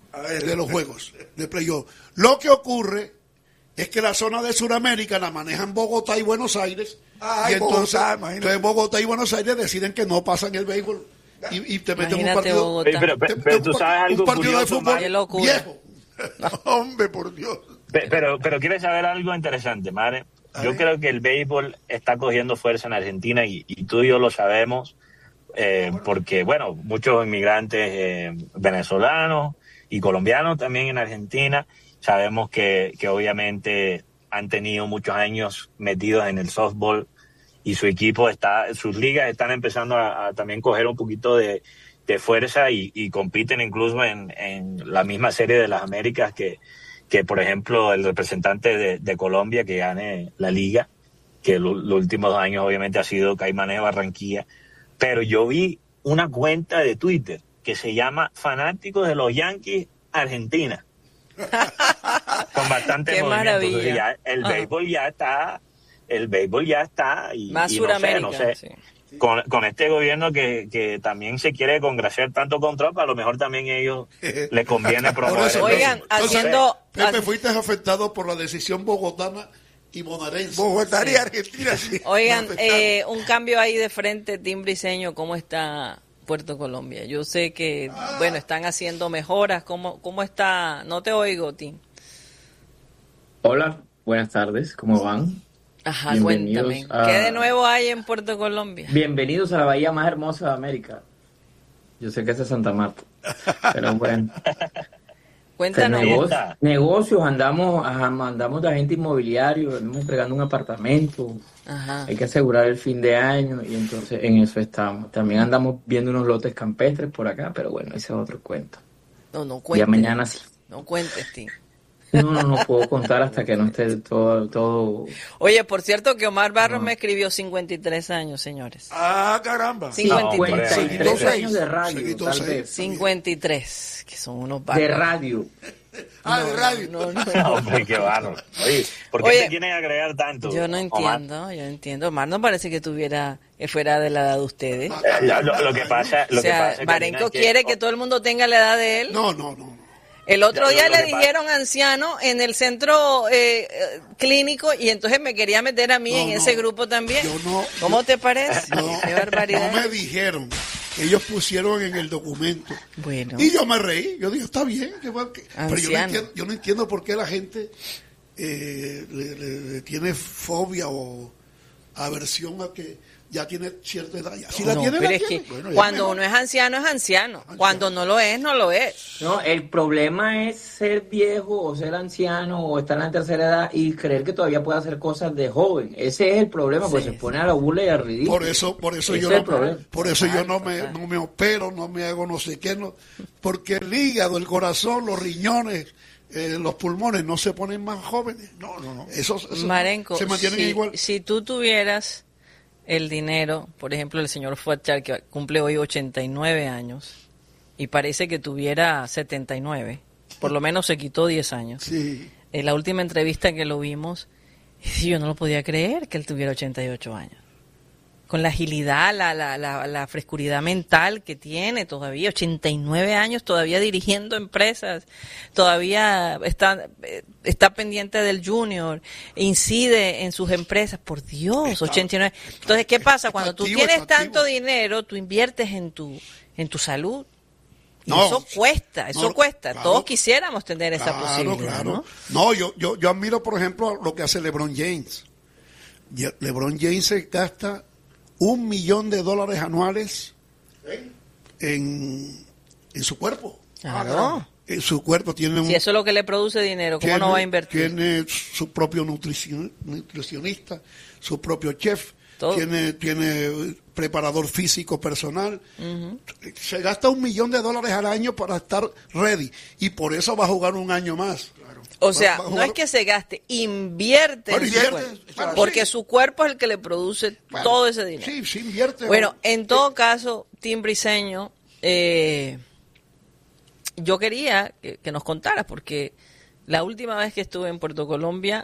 de los juegos de playoff. Lo que ocurre es que la zona de Sudamérica la manejan Bogotá y Buenos Aires. Ay, y entonces, Bogotá, entonces Bogotá y Buenos Aires deciden que no pasan el béisbol. Y, y te meten un partido, pero, pero, pero, pero tú sabes algo un partido curioso, de fútbol viejo. Hombre, por Dios. Pero, pero quieres saber algo interesante, Mare. Yo creo que el béisbol está cogiendo fuerza en Argentina y, y tú y yo lo sabemos, eh, porque, bueno, muchos inmigrantes eh, venezolanos y colombianos también en Argentina, sabemos que, que obviamente han tenido muchos años metidos en el softball y su equipo está, sus ligas están empezando a, a también coger un poquito de, de fuerza y, y compiten incluso en, en la misma serie de las Américas que que por ejemplo el representante de, de Colombia que gane la liga, que lo, los últimos dos años obviamente ha sido Caimanes de Barranquilla, pero yo vi una cuenta de Twitter que se llama Fanáticos de los Yankees Argentina, con bastante Qué movimiento. maravilla. Entonces ya el Ah. béisbol ya está, el béisbol ya está y, Más y no sé, Suramérica, no sé. sí. Con, con este gobierno que, que también se quiere congraciar tanto con Trump, a lo mejor también ellos les conviene promover. Por eso, el Oigan, béisbol. haciendo... Pepe, fuiste afectado por la decisión bogotana y bonaerense. Bogotá y Argentina, sí. Oigan, No, eh, un cambio ahí de frente, Tim Briseño, ¿cómo está Puerto Colombia? Yo sé que, bueno, están haciendo mejoras. ¿Cómo, cómo está? No te oigo, Tim. Hola, buenas tardes, ¿cómo van? Ajá, Bienvenidos cuéntame. a- ¿Qué de nuevo hay en Puerto Colombia? Bienvenidos a la bahía más hermosa de América. Yo sé que esa es Santa Marta, pero bueno. Cuéntanos. Nego- Esta. negocios, andamos, ajá, andamos de agente inmobiliario, andamos entregando un apartamento, Ajá. hay que asegurar el fin de año y entonces en eso estamos. También andamos viendo unos lotes campestres por acá, pero bueno, ese es otro cuento. No, no Ya cuentes. mañana sí. No cuentes, Tim. No, no, no puedo contar hasta que no esté todo, todo. Oye, por cierto que Omar Barros No. me escribió cincuenta y tres años, señores. Ah, caramba. cincuenta y No, tres. hombre. cincuenta y tres Seguido años de radio, Seguido tal seis. vez. cincuenta y tres, que son unos De bárbaros. radio. Ah, de radio. No, no, No, hombre, qué bárbaro. Oye, ¿por qué Oye, te quieren agregar tanto? Yo no Omar? entiendo, yo no entiendo. Omar no parece que tuviera eh, fuera de la edad de ustedes. Eh, Lo, lo- lo que pasa, lo O sea, que pasa, Karina, Marenco es que- quiere que todo el mundo tenga la edad de él. No, no, no. El otro Ya, día lo- lo le que pasa- dijeron anciano en el centro eh, eh, clínico y entonces me quería meter a mí No, en no. ese grupo también. Yo no- ¿Cómo yo- te parece? No, Qué barbaridad. no me dijeron. Ellos pusieron en el documento. Bueno. Y yo me reí. Yo dije, está bien. que va- que-". Pero yo no, Anciano. entiendo, yo no entiendo por qué la gente eh, le, le- le tiene fobia o aversión a que ya tiene cierta edad. Ya. Si No, la tiene, pero la es tiene. que Bueno, ya cuando mejor. uno es anciano, es anciano. Cuando no lo es, no lo es. No, el problema es ser viejo o ser anciano o estar en la tercera edad y creer que todavía puede hacer cosas de joven. Ese es el problema, pues Sí, se pone a la burla y al ridículo. Por eso, por eso Ese yo es el no, problema. por eso yo no me, Total. no me opero, no me hago no sé qué, no, porque el hígado, el corazón, los riñones, eh, los pulmones no se ponen más jóvenes. No, no, no. Eso, eso Marenco, se mantienen si, igual. si tú tuvieras el dinero, por ejemplo, el señor Fuachar, que cumple hoy ochenta y nueve años, y parece que tuviera setenta y nueve, por lo menos se quitó diez años. Sí. En la última entrevista que lo vimos, yo no lo podía creer que él tuviera ochenta y ocho años. Con la agilidad, la, la, la, la frescuridad mental que tiene todavía, ochenta y nueve años, todavía dirigiendo empresas, todavía está, eh, está pendiente del junior, incide en sus empresas, por Dios, Está- ochenta y nueve. Entonces, ¿qué pasa? Cuando tú activo, tienes está tanto activo. dinero, tú inviertes en tu, en tu salud. Y No, eso cuesta, eso no, cuesta. claro. Todos quisiéramos tener esa Claro, posibilidad, claro. ¿no? No, yo, yo, yo admiro, por ejemplo, lo que hace LeBron James. Ye- LeBron James se gasta un millón de dólares anuales en, en su cuerpo. Claro. En su cuerpo tiene un, Si eso es lo que le produce dinero, ¿cómo no va a invertir? Tiene su propio nutricion- nutricionista, su propio chef, Todo. tiene tiene preparador físico personal. Se gasta un millón de dólares al año para estar ready y por eso va a jugar un año más. O Va- sea, va a no jugar- es que se gaste, invierte Bueno, en su invierte, cuerpo. claro, Porque sí. su cuerpo es el que le produce Bueno, todo ese dinero. Sí, sí invierte. Bueno, en todo caso, Tim Briseño, eh, yo quería que, que nos contaras, porque la última vez que estuve en Puerto Colombia,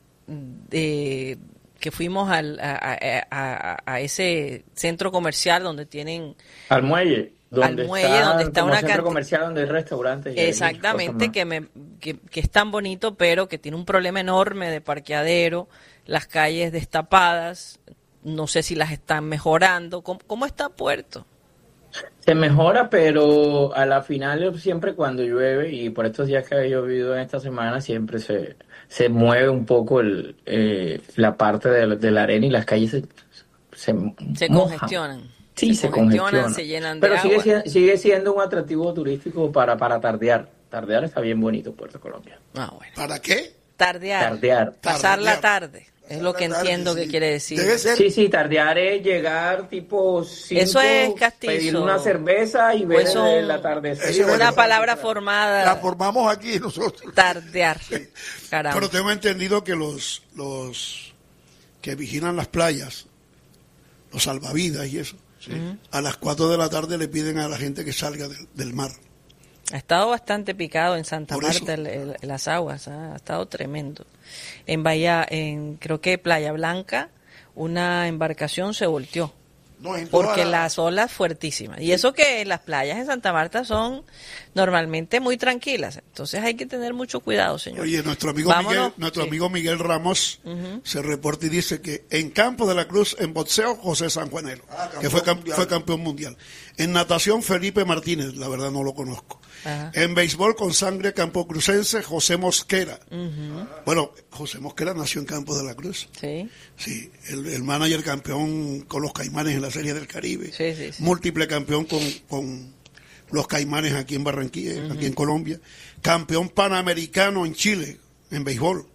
eh, que fuimos al, a, a- a- a ese centro comercial donde tienen Al muelle, donde Al muelle, está, donde está como una centro canti- comercial donde hay restaurantes. y hay muchas exactamente, cosas más. que, me, que, que es tan bonito, pero que tiene un problema enorme de parqueadero, las calles destapadas, no sé si las están mejorando. ¿Cómo, cómo está Puerto? Se mejora, pero a la final siempre cuando llueve, y por estos días que ha llovido en esta semana, siempre se, se mueve un poco el, eh, la parte de, la- de la arena y las calles se, se, Se mojan. congestionan. Sí, se, congestionan. se llenan de Pero sigue, agua. sie- sigue siendo un atractivo turístico para, para tardear. Tardear está bien bonito, Puerto Colombia. Ah, bueno. ¿Para qué? Tardear. Tardear. Pasar la Tardear. tarde. Es lo que la tarde, entiendo sí. que quiere decir. Debe ser. Sí, sí, tardear es llegar tipo cinco, Eso es castizo. pedir una cerveza y ver Eso- el atardecer. eso es Una bueno. palabra La formada. formamos aquí nosotros. Tardear. Caramba. Pero tengo entendido que los, los que vigilan las playas, los salvavidas y eso, a las cuatro de la tarde le piden a la gente que salga del, del mar. Ha estado bastante picado en Santa Por Marta eso. el- el- las aguas, ¿ah? Ha estado tremendo. En Bahía, en creo que Playa Blanca, una embarcación se volteó No, en toda porque la- las olas fuertísimas. Y eso que las playas en Santa Marta son normalmente muy tranquilas, entonces hay que tener mucho cuidado, señor. Oye, nuestro amigo Vámonos. Miguel, nuestro Sí. amigo Miguel Ramos se reporta y dice que en Campo de la Cruz, en boxeo, José Sanjuanero, Ah, que fue, campeón cam- mundial. fue campeón mundial. En natación, Felipe Martínez, la verdad no lo conozco. Ajá. En béisbol con sangre campocrucense, José Mosquera. Bueno, José Mosquera nació en Campo de la Cruz. Sí. Sí, el, el manager campeón con los Caimanes en la Serie del Caribe. Sí, sí, sí. Múltiple campeón con, con los Caimanes aquí en Barranquilla, aquí en Colombia. Campeón panamericano en Chile, en béisbol.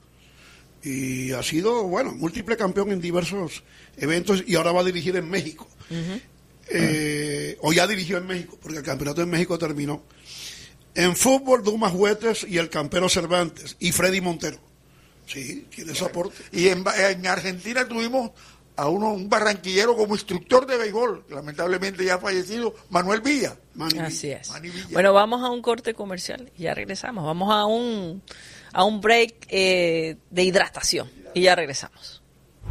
Y ha sido, bueno, múltiple campeón en diversos eventos y ahora va a dirigir en México. Eh, o ya dirigió en México, porque el campeonato en México terminó. En fútbol, Dumas Huetes y el Campero Cervantes y Freddy Montero. Sí, tiene su aporte. Y en, en Argentina tuvimos a uno, un barranquillero como instructor de béisbol, lamentablemente ya fallecido, Manuel Villa. Manny Así Villa. es. Manny Villa. Bueno, vamos a un corte comercial y ya regresamos. Vamos a un, a un break eh, de hidratación y ya regresamos.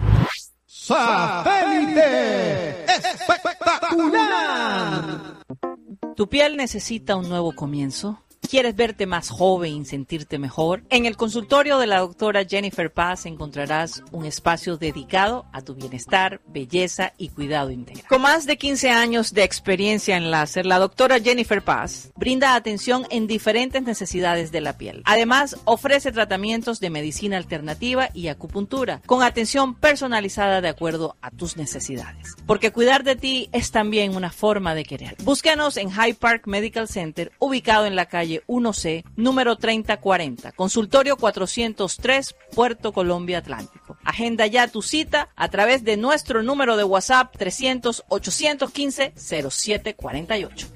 ¡Satélite! ¡Espectacular! ¿Tu piel necesita un nuevo comienzo? ¿Quieres verte más joven y sentirte mejor? En el consultorio de la doctora Jennifer Paz encontrarás un espacio dedicado a tu bienestar, belleza y cuidado integral. Con más de quince años de experiencia en láser, la doctora Jennifer Paz brinda atención en diferentes necesidades de la piel. Además, ofrece tratamientos de medicina alternativa y acupuntura, con atención personalizada de acuerdo a tus necesidades. Porque cuidar de ti es también una forma de querer. Búscanos en Hyde Park Medical Center, ubicado en la calle uno C, número treinta cuarenta, consultorio cuatrocientos tres, Puerto Colombia Atlántico. Agenda ya tu cita a través de nuestro número de WhatsApp trescientos, ochocientos quince, cero siete cuarenta y ocho.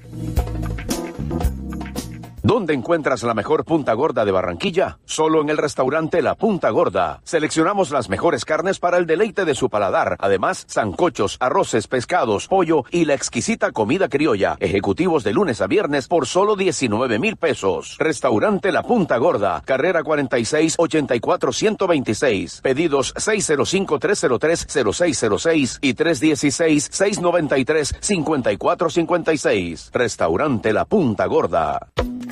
¿Dónde encuentras la mejor punta gorda de Barranquilla? Solo en el restaurante La Punta Gorda. Seleccionamos las mejores carnes para el deleite de su paladar. Además, sancochos, arroces, pescados, pollo y la exquisita comida criolla. Ejecutivos de lunes a viernes por solo diecinueve mil pesos. Restaurante La Punta Gorda. Carrera cuarenta y seis, ochenta y cuatro, ciento veintiséis. Pedidos seis cero cinco, tres cero tres, cero seis cero seis y tres uno seis, seis nueve tres, cinco cuatro cinco seis. Restaurante La Punta Gorda.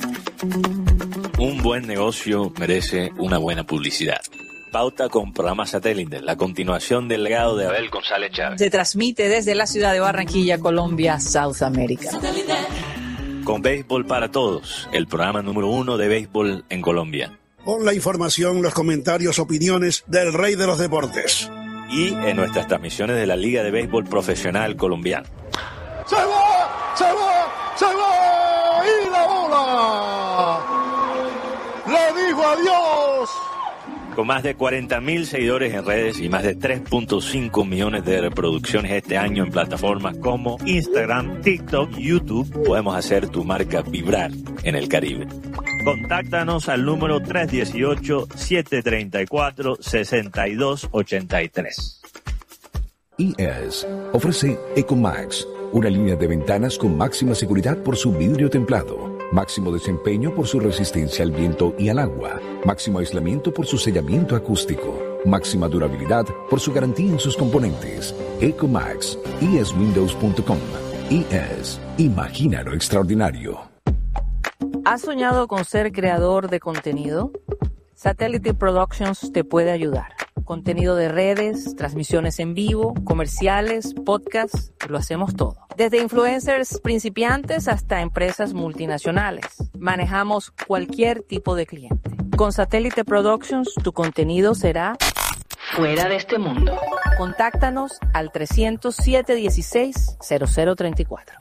Un buen negocio merece una buena publicidad. Pauta con programa satélite, la continuación del legado de Abel González Chávez. Se transmite desde la ciudad de Barranquilla, Colombia, South America. Con Béisbol para Todos, el programa número uno de béisbol en Colombia. Con la información, los comentarios, opiniones del rey de los deportes. Y en nuestras transmisiones de la Liga de Béisbol Profesional Colombiana. ¡Se va! ¡Se va! ¡Se va! ¡Y la bola! ¡Le dijo adiós! Con más de cuarenta mil seguidores en redes y más de tres punto cinco millones de reproducciones este año en plataformas como Instagram, TikTok y YouTube, podemos hacer tu marca vibrar en el Caribe. Contáctanos al número tres uno ocho, siete tres cuatro, seis dos ocho tres. I E S ofrece Ecomax, una línea de ventanas con máxima seguridad por su vidrio templado, máximo desempeño por su resistencia al viento y al agua, máximo aislamiento por su sellamiento acústico, máxima durabilidad por su garantía en sus componentes. Ecomax, i e s windows punto com. I E S, imagina lo extraordinario. ¿Has soñado con ser creador de contenido? Satellite Productions te puede ayudar. Contenido de redes, transmisiones en vivo, comerciales, podcasts, lo hacemos todo. Desde influencers principiantes hasta empresas multinacionales. Manejamos cualquier tipo de cliente. Con Satellite Productions, tu contenido será fuera de este mundo. Contáctanos al trescientos siete dieciséis, cero cero treinta y cuatro.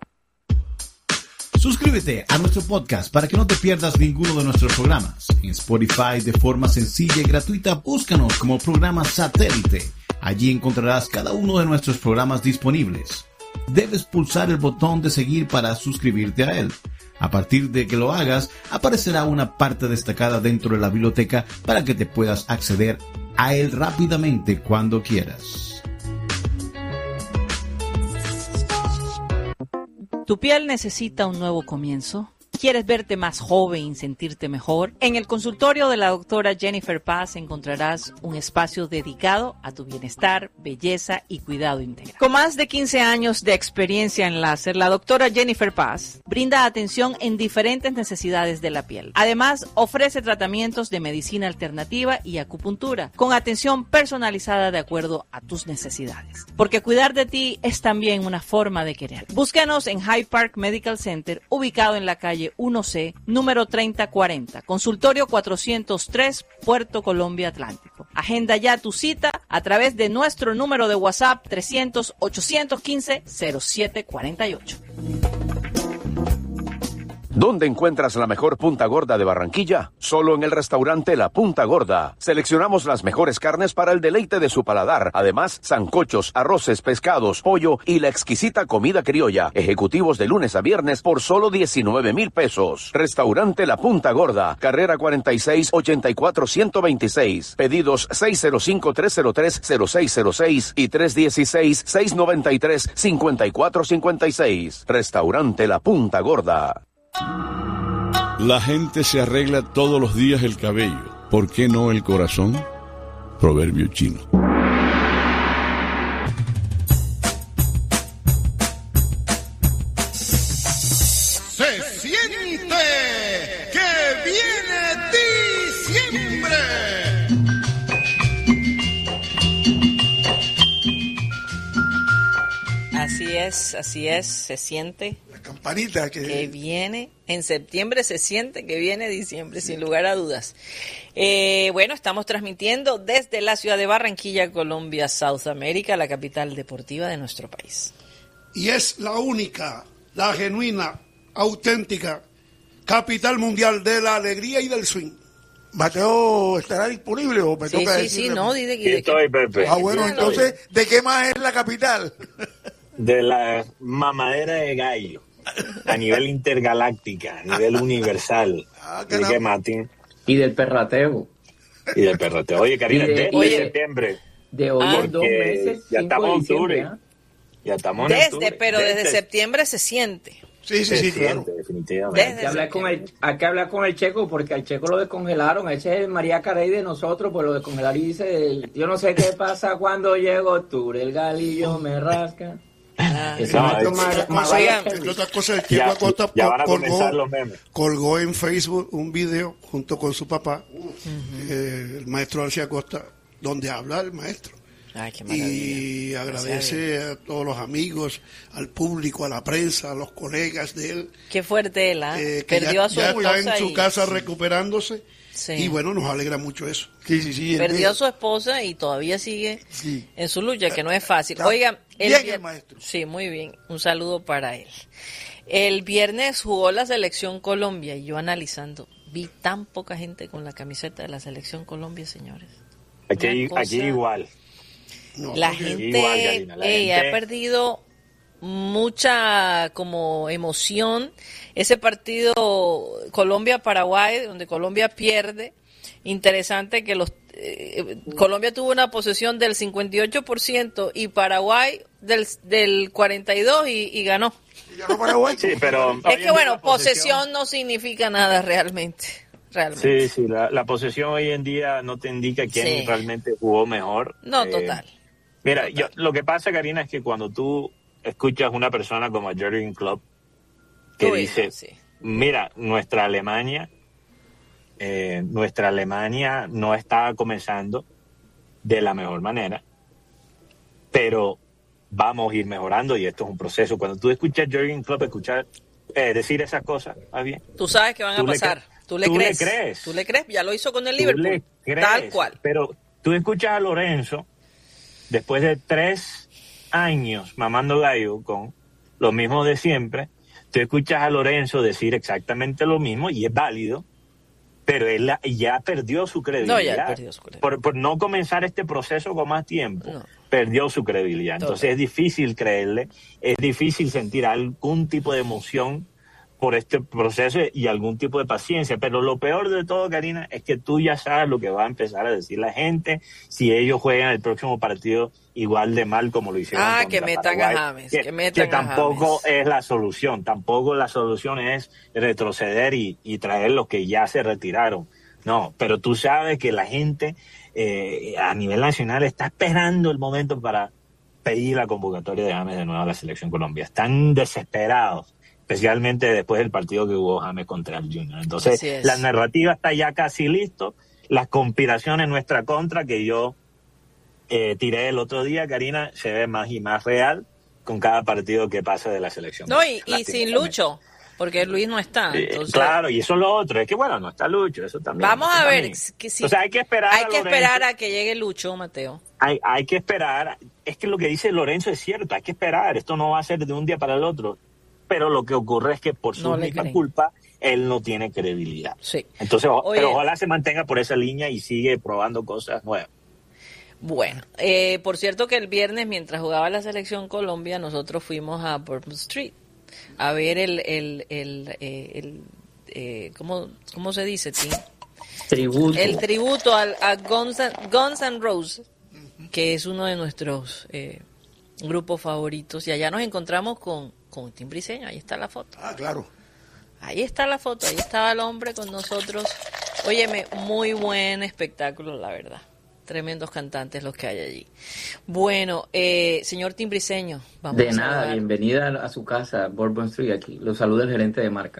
Suscríbete a nuestro podcast para que no te pierdas ninguno de nuestros programas. En Spotify, de forma sencilla y gratuita, búscanos como programa Satélite. Allí encontrarás cada uno de nuestros programas disponibles. Debes pulsar el botón de seguir para suscribirte a él. A partir de que lo hagas, aparecerá una parte destacada dentro de la biblioteca para que te puedas acceder a él rápidamente cuando quieras. ¿Tu piel necesita un nuevo comienzo? ¿Quieres verte más joven y sentirte mejor? En el consultorio de la doctora Jennifer Paz encontrarás un espacio dedicado a tu bienestar, belleza y cuidado integral. Con más de quince años de experiencia en láser, la doctora Jennifer Paz brinda atención en diferentes necesidades de la piel. Además, ofrece tratamientos de medicina alternativa y acupuntura, con atención personalizada de acuerdo a tus necesidades. Porque cuidar de ti es también una forma de querer. Búscanos en Hyde Park Medical Center, ubicado en la calle uno C, número treinta cuarenta, consultorio cuatrocientos tres, Puerto Colombia Atlántico. Agenda ya tu cita a través de nuestro número de WhatsApp trescientos, ochocientos quince, cero siete cuarenta y ocho. ¿Dónde encuentras la mejor punta gorda de Barranquilla? Solo en el restaurante La Punta Gorda. Seleccionamos las mejores carnes para el deleite de su paladar. Además, sancochos, arroces, pescados, pollo y la exquisita comida criolla. Ejecutivos de lunes a viernes por solo diecinueve mil pesos. Restaurante La Punta Gorda. Carrera cuarenta y seis, ochenta y cuatro, ciento veintiséis. Pedidos seis cero cinco, tres cero tres, cero seis cero seis y tres uno seis, seis nueve tres, cinco cuatro cinco seis. Restaurante La Punta Gorda. La gente se arregla todos los días el cabello. ¿Por qué no el corazón? Proverbio chino. Se Se siente que viene diciembre. Así es, así es, se siente La campanita que... que viene, en septiembre se siente que viene diciembre, sin lugar a dudas. Eh, bueno, estamos transmitiendo desde la ciudad de Barranquilla, Colombia, South America, la capital deportiva de nuestro país. Y es la única, la genuina, auténtica capital mundial de la alegría y del swing. Mateo, ¿estará disponible o me Sí, toca sí, decirle? sí, no, di de, Aquí di de estoy, que- Pepe. Ah, bueno, entonces, ¿de qué más es la capital? De la mamadera de gallo, a nivel intergaláctica, a nivel universal. Ah, ¿Y de caramba. qué, Martín? Y del perrateo. Y del perroteo. Oye, Karina, Y de- desde Oye. septiembre. De hoy Ah, en dos porque meses, ya cinco estamos de en diciembre. octubre. ¿ah? Ya estamos en Desde, octubre. pero desde Desde- septiembre se siente. Sí, sí, se sí, claro. siente, definitivamente. Desde Hay que hablar con el, hay que hablar con el Checo porque al Checo lo descongelaron. Ese es el María Carey de nosotros, pues lo descongelaron y dice, yo no sé qué pasa cuando llega octubre, el galillo me rasca. Ah, Ese No, nuestro es- Mar- Otra cosa, Mariah Oigan, Carey. otra cosa, el Ya, Checo Acosta ya van a colgó, comenzar los memes. colgó en Facebook un video junto con su papá, eh, el maestro García Acosta, donde habla el maestro. Ay, qué maravilla. Y agradece a todos los amigos, al público, a la prensa, a los colegas de él, Qué fuerte él, ¿ah? eh, que Perdió ya, a su ya esposa está en su y- casa recuperándose. Sí. Y bueno, nos alegra mucho eso. Sí, sí, sí. el Perdió medio. a su esposa y todavía sigue Sí. en su lucha, que no es fácil. Está Oigan, el bien vier- el maestro. Sí, muy bien. Un saludo para él. El viernes jugó la selección Colombia y yo analizando, vi tan poca gente con la camiseta de la selección Colombia, señores. Aquí, Una cosa- aquí igual. No, La porque- gente Igual, Karina, la eh, gente- ha perdido mucha como emoción. Ese partido Colombia-Paraguay, donde Colombia pierde, interesante que los eh, Colombia tuvo una posesión del cincuenta y ocho por ciento y Paraguay del, del cuarenta y dos por ciento y, y ganó. Y ganó Paraguay. Sí, pero... hoy Es en que día bueno, la posesión no significa nada realmente. realmente. Sí, sí, la, la posesión hoy en día no te indica quién Sí. realmente jugó mejor. No, Eh, total. Mira, yo, lo que pasa, Karina, es que cuando tú escuchas una persona como Jürgen Klopp que Uy, dice, no, sí. mira, nuestra Alemania, eh, nuestra Alemania no está comenzando de la mejor manera, pero vamos a ir mejorando y esto es un proceso. Cuando tú escuchas a Jürgen Klopp escuchar, eh, decir esas cosas, ¿va bien? Tú sabes que van a Tú le pasar. cre- ¿Tú le tú le crees? crees. ¿Tú le crees? Ya lo hizo con el Tú Liverpool. le crees, Tal cual. Pero tú escuchas a Lorenzo, después de tres años mamando gallo con lo mismo de siempre, tú escuchas a Lorenzo decir exactamente lo mismo y es válido, pero él la- ya perdió su credibilidad. No, ya perdió su credibilidad. Por, por no comenzar este proceso con más tiempo, No. perdió su credibilidad. Entonces Total. es difícil creerle, es difícil sentir algún tipo de emoción por este proceso y algún tipo de paciencia. Pero lo peor de todo, Karina, es que tú ya sabes lo que va a empezar a decir la gente si ellos juegan el próximo partido igual de mal como lo hicieron Ah, contra que metan Paraguay. a James, Que, que metan que a tampoco James. es la solución, tampoco la solución es retroceder y, y traer los que ya se retiraron. No, pero tú sabes que la gente eh, a nivel nacional está esperando el momento para pedir la convocatoria de James de nuevo a la Selección Colombia. Están desesperados, especialmente después del partido que hubo James contra el Junior. Entonces, Así es. la narrativa está ya casi listo. Las conspiraciones en nuestra contra que yo eh, tiré el otro día, Karina, se ve más y más real con cada partido que pasa de la Selección. No, y, y sin Lastimosamente. Lucho, porque Luis no está. Eh, Entonces, claro, y eso es lo otro. Es que, bueno, no está Lucho, eso también. vamos eso a ver. también. Que si- O sea, hay que esperar hay a que Lorenzo. esperar a que llegue Lucho, Mateo. Hay, hay que esperar. Es que lo que dice Lorenzo es cierto, hay que esperar. Esto no va a ser de un día para el otro. Pero lo que ocurre es que por su No le misma creen. culpa, él no tiene credibilidad. Sí. Entonces, o- Oye. pero ojalá se mantenga por esa línea y sigue probando cosas nuevas. Bueno, eh, por cierto que el viernes, mientras jugaba la selección Colombia, nosotros fuimos a Bourbon Street a ver el, el, el, eh, el eh, ¿cómo, ¿cómo se dice, Tim? Tributo. El tributo al, a Guns, N- Guns N' Roses, que es uno de nuestros eh, grupos favoritos. Y allá nos encontramos con, con Tim Briseño, ahí está la foto. Ah, claro. Ahí está la foto, ahí estaba el hombre con nosotros. Óyeme, muy buen espectáculo, la verdad. tremendos cantantes los que hay allí. Bueno, eh, señor Timbriseño, vamos De a nada, saludar. bienvenida a su casa, Bourbon Street, aquí. Los saluda el gerente de marca.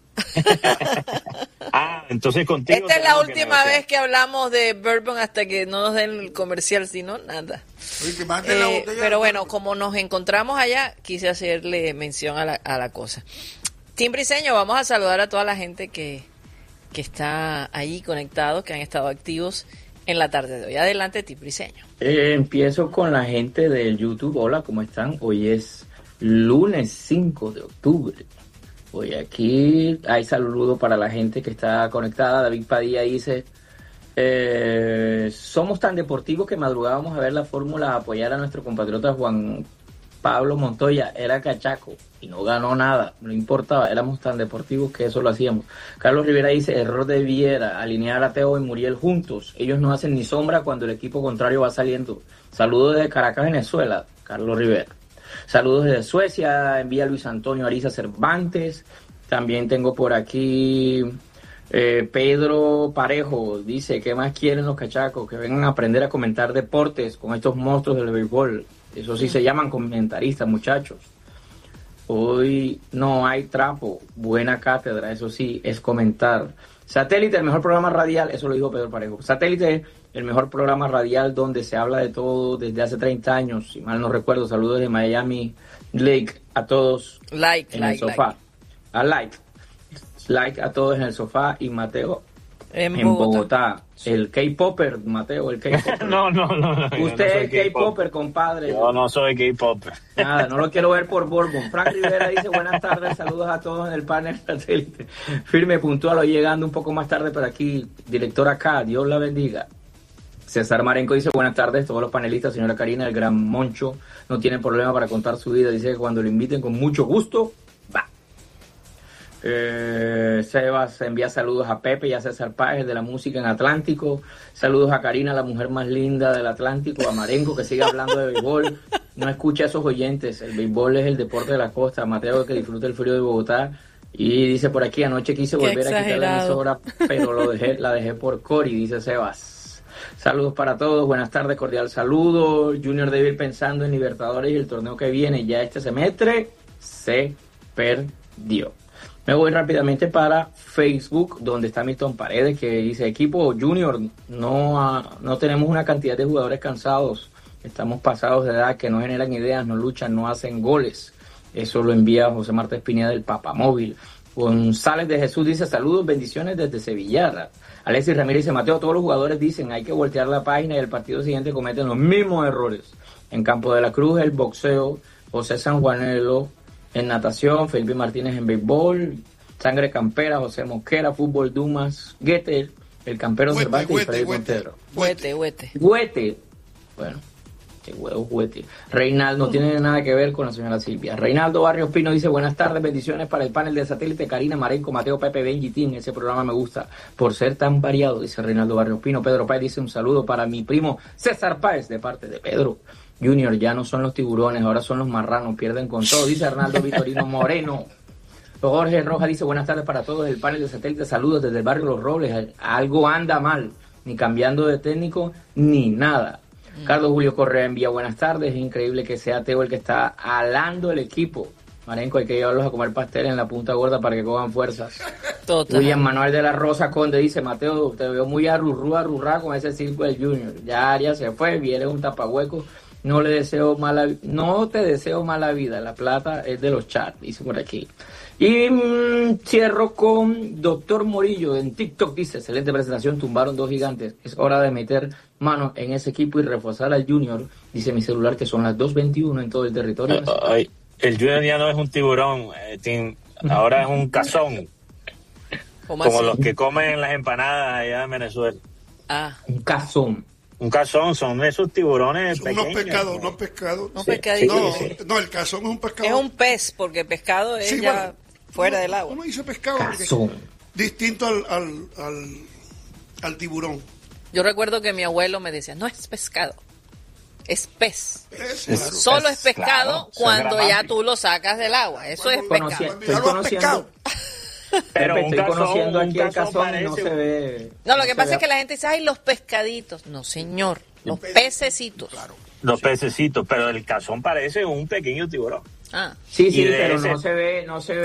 Ah, entonces contigo. Esta es la tenemos que última negociar. vez que hablamos de Bourbon hasta que no nos den el comercial, si no, nada. Oye, que manden la Eh, botella. pero bueno, como nos encontramos allá, quise hacerle mención a la, a la cosa. Timbriseño, vamos a saludar a toda la gente que, que está ahí conectados, que han estado activos en la tarde de hoy. Adelante, Timbriseño. Eh, empiezo con la gente del YouTube. Hola, ¿cómo están? Hoy es lunes cinco de octubre. Hoy aquí hay saludo para la gente que está conectada. David Padilla dice, eh, somos tan deportivos que madrugábamos a ver la fórmula, a apoyar a nuestro compatriota Juan Pablo Montoya. Era cachaco y no ganó nada, no importaba, éramos tan deportivos que eso lo hacíamos. Carlos Rivera dice, error de Viera, alinear a Teo y Muriel juntos. Ellos no hacen ni sombra cuando el equipo contrario va saliendo. Saludos desde Caracas, Venezuela, Carlos Rivera. Saludos desde Suecia, envía Luis Antonio Ariza Cervantes. También tengo por aquí eh, Pedro Parejo, dice, ¿qué más quieren los cachacos? Que vengan a aprender a comentar deportes con estos monstruos del béisbol. Eso sí se llaman comentaristas, muchachos. Hoy no hay trapo, buena cátedra, eso sí, es comentar. Satélite, el mejor programa radial, eso lo dijo Pedro Parejo. Satélite, el mejor programa radial donde se habla de todo desde hace treinta años, si mal no recuerdo. Saludos de Miami Lake a todos Like, en like, el sofá. like. A like. Like a todos en el sofá y Mateo En, en Bogotá. Bogotá. El K-Popper, Mateo, el K-Popper. No, no, no. no, yo no Usted soy es K-Popper, compadre. Yo no soy K-Popper. Nada, no lo quiero ver por Bourbon. Frank Rivera dice, buenas tardes, saludos a todos en el panel satélite. Firme, puntual, hoy llegando un poco más tarde, pero aquí, director acá, Dios la bendiga. César Marenco dice, buenas tardes, todos los panelistas, señora Karina, el gran Moncho, no tiene problema para contar su vida, dice que cuando lo inviten con mucho gusto, va. Eh, Sebas envía saludos a Pepe y a César Páez de la música en Atlántico. Saludos a Karina, la mujer más linda del Atlántico, a Marenco que sigue hablando de béisbol. No escucha a esos oyentes, el béisbol es el deporte de la costa. Mateo que disfruta el frío de Bogotá. Y dice por aquí, anoche quise Qué volver a quitar la exagerado. emisora, pero lo dejé, la dejé por Cori, dice Sebas. Saludos para todos, buenas tardes, cordial saludo. Junior debe ir pensando en Libertadores y el torneo que viene. Ya este semestre se perdió. Me voy rápidamente para Facebook, donde está Milton Paredes, que dice, equipo Junior, no, ha- no tenemos una cantidad de jugadores cansados, estamos pasados de edad, que no generan ideas, no luchan, no hacen goles. Eso lo envía José Martínez Pineda del Papamóvil. González de Jesús dice, saludos, bendiciones desde Sevilla. Alexis Ramírez dice, Mateo, todos los jugadores dicen, hay que voltear la página y el partido siguiente cometen los mismos errores. En Campo de la Cruz, el boxeo, José Sanjuanelo en natación, Felipe Martínez en béisbol, Sangre Campera, José Mosquera, fútbol Dumas, Guete, el campero Huete, Cervantes y huete, Freddy huete. Montero. Huete, huete. Huete. Bueno, qué huevo huete. Reinaldo, no tiene nada que ver con la señora Silvia. Reinaldo Barrios Pino dice, buenas tardes, bendiciones para el panel de satélite, Karina, Marenco, Mateo, Pepe, Benji, Team. Ese programa me gusta por ser tan variado, dice Reinaldo Barrios Pino. Pedro Páez dice, un saludo para mi primo César Páez, de parte de Pedro Junior. Ya no son los tiburones, ahora son los marranos, pierden con todo, dice Arnaldo Vitorino Moreno. Jorge Rojas dice, buenas tardes para todos el panel de satélite, saludos desde el barrio Los Robles. Algo anda mal, ni cambiando de técnico, ni nada. Mm. Carlos Julio Correa envía buenas tardes, es increíble que sea Teo el que está alando el equipo. Marenco, hay que llevarlos a comer pastel en la Punta Gorda para que cojan fuerzas. Total. William Manuel de la Rosa Conde dice, Mateo, te veo muy arrurrú, arrurrá con ese circo del Junior. Ya Arias se fue, viene un tapahueco. No le deseo mala, no te deseo mala vida, la plata es de los chats, dice por aquí. Y mmm, cierro con Doctor Morillo en TikTok, dice, excelente presentación, tumbaron dos gigantes, es hora de meter mano en ese equipo y reforzar al Junior, dice mi celular que son las dos veintiuno en todo el territorio. Ay, el Junior ya no es un tiburón, eh, Tim, ahora es un cazón, ¿Cómo como así? los que comen las empanadas allá en Venezuela. Ah, Un cazón. Un cazón, son esos tiburones Son pequeños. unos pescados, unos pescados. un Sí, pescadito. No, sí, no, el cazón es un pescado. Es un pez, porque pescado es Sí, ya bueno, fuera uno- del agua. Uno dice pescado porque Cazón. distinto al, al, al, al tiburón. Yo recuerdo que mi abuelo me decía, no es pescado, es pez. Es, claro. Solo es pescado claro, eso es cuando ya gramática. tú lo sacas del agua. Eso es Cuando- pescado. Conocí- Mira estoy los pescados. conociendo, Pero Pepe, un estoy cazón, conociendo un aquí el cazón cazón y no parece- se ve. No, lo que se pasa ve- es que la gente dice, ay, los pescaditos. No, señor, los pececitos. Los pececitos, pero el cazón parece un pequeño tiburón. Ah, Sí, sí, y de pero ese- no se ve, no se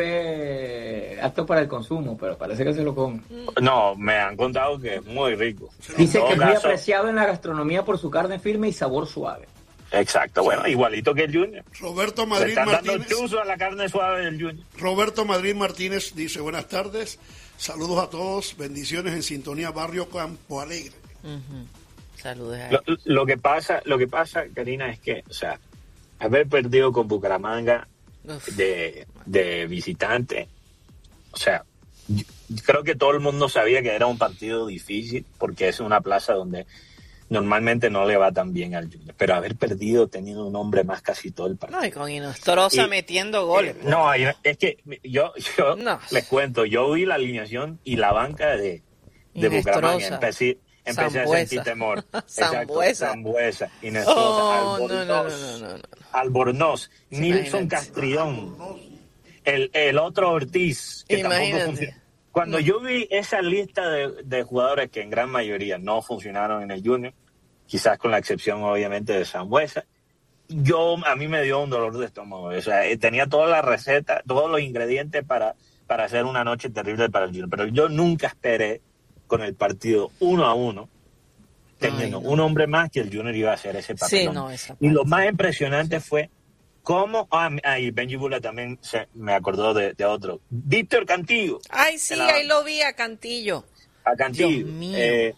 ve apto para el consumo, pero parece que se lo come. No, me han contado que es muy rico. Dice En que es todo muy caso- apreciado en la gastronomía por su carne firme y sabor suave. Exacto, bueno, igualito que el Junior. Roberto Le Madrid están dando Martínez. chuzo a la carne suave del Junior. Roberto Madrid Martínez dice, buenas tardes, saludos a todos, bendiciones en sintonía Barrio Campo Alegre. ujú. Saludos a Lo, lo que pasa, lo que pasa, Karina, es que, o sea, haber perdido con Bucaramanga Uf. de, de visitante, o sea, yo- creo que todo el mundo sabía que era un partido difícil porque es una plaza donde normalmente no le va tan bien al Junior, pero haber perdido teniendo un hombre más casi todo el partido. No, y con Inostroza Y- metiendo goles. Eh, no, y- es que yo, yo No. les cuento, yo vi la alineación y la banca de, de Bucaramanga. Inestrosa. Empecé, empecé a Zambuesa. sentir temor. Exacto, Zambuesa. Zambuesa, Inestrosa, Oh, no, no, no, Albornoz, no, no, no. Albornoz, Nilson imagínate. Castrillón, el, el otro Ortiz, que tampoco Imagínate. funcionó. Cuando yo vi esa lista de, de jugadores que en gran mayoría no funcionaron en el Junior, quizás con la excepción obviamente de Zambuesa, yo a mí me dio un dolor de estómago. O sea, eh, tenía toda la receta, todos los ingredientes para, para hacer una noche terrible para el Junior. Pero yo nunca esperé con el partido uno a uno, teniendo Ay, no. un hombre más, que el Junior iba a hacer ese papel. Sí, no, esa y lo parte. más impresionante fue cómo, ah, ah, y Benji Bula también se, me acordó de, de otro, Víctor Cantillo. Ay, sí, En la- ahí lo vi a Cantillo. a Cantillo. Dios mío. Eh,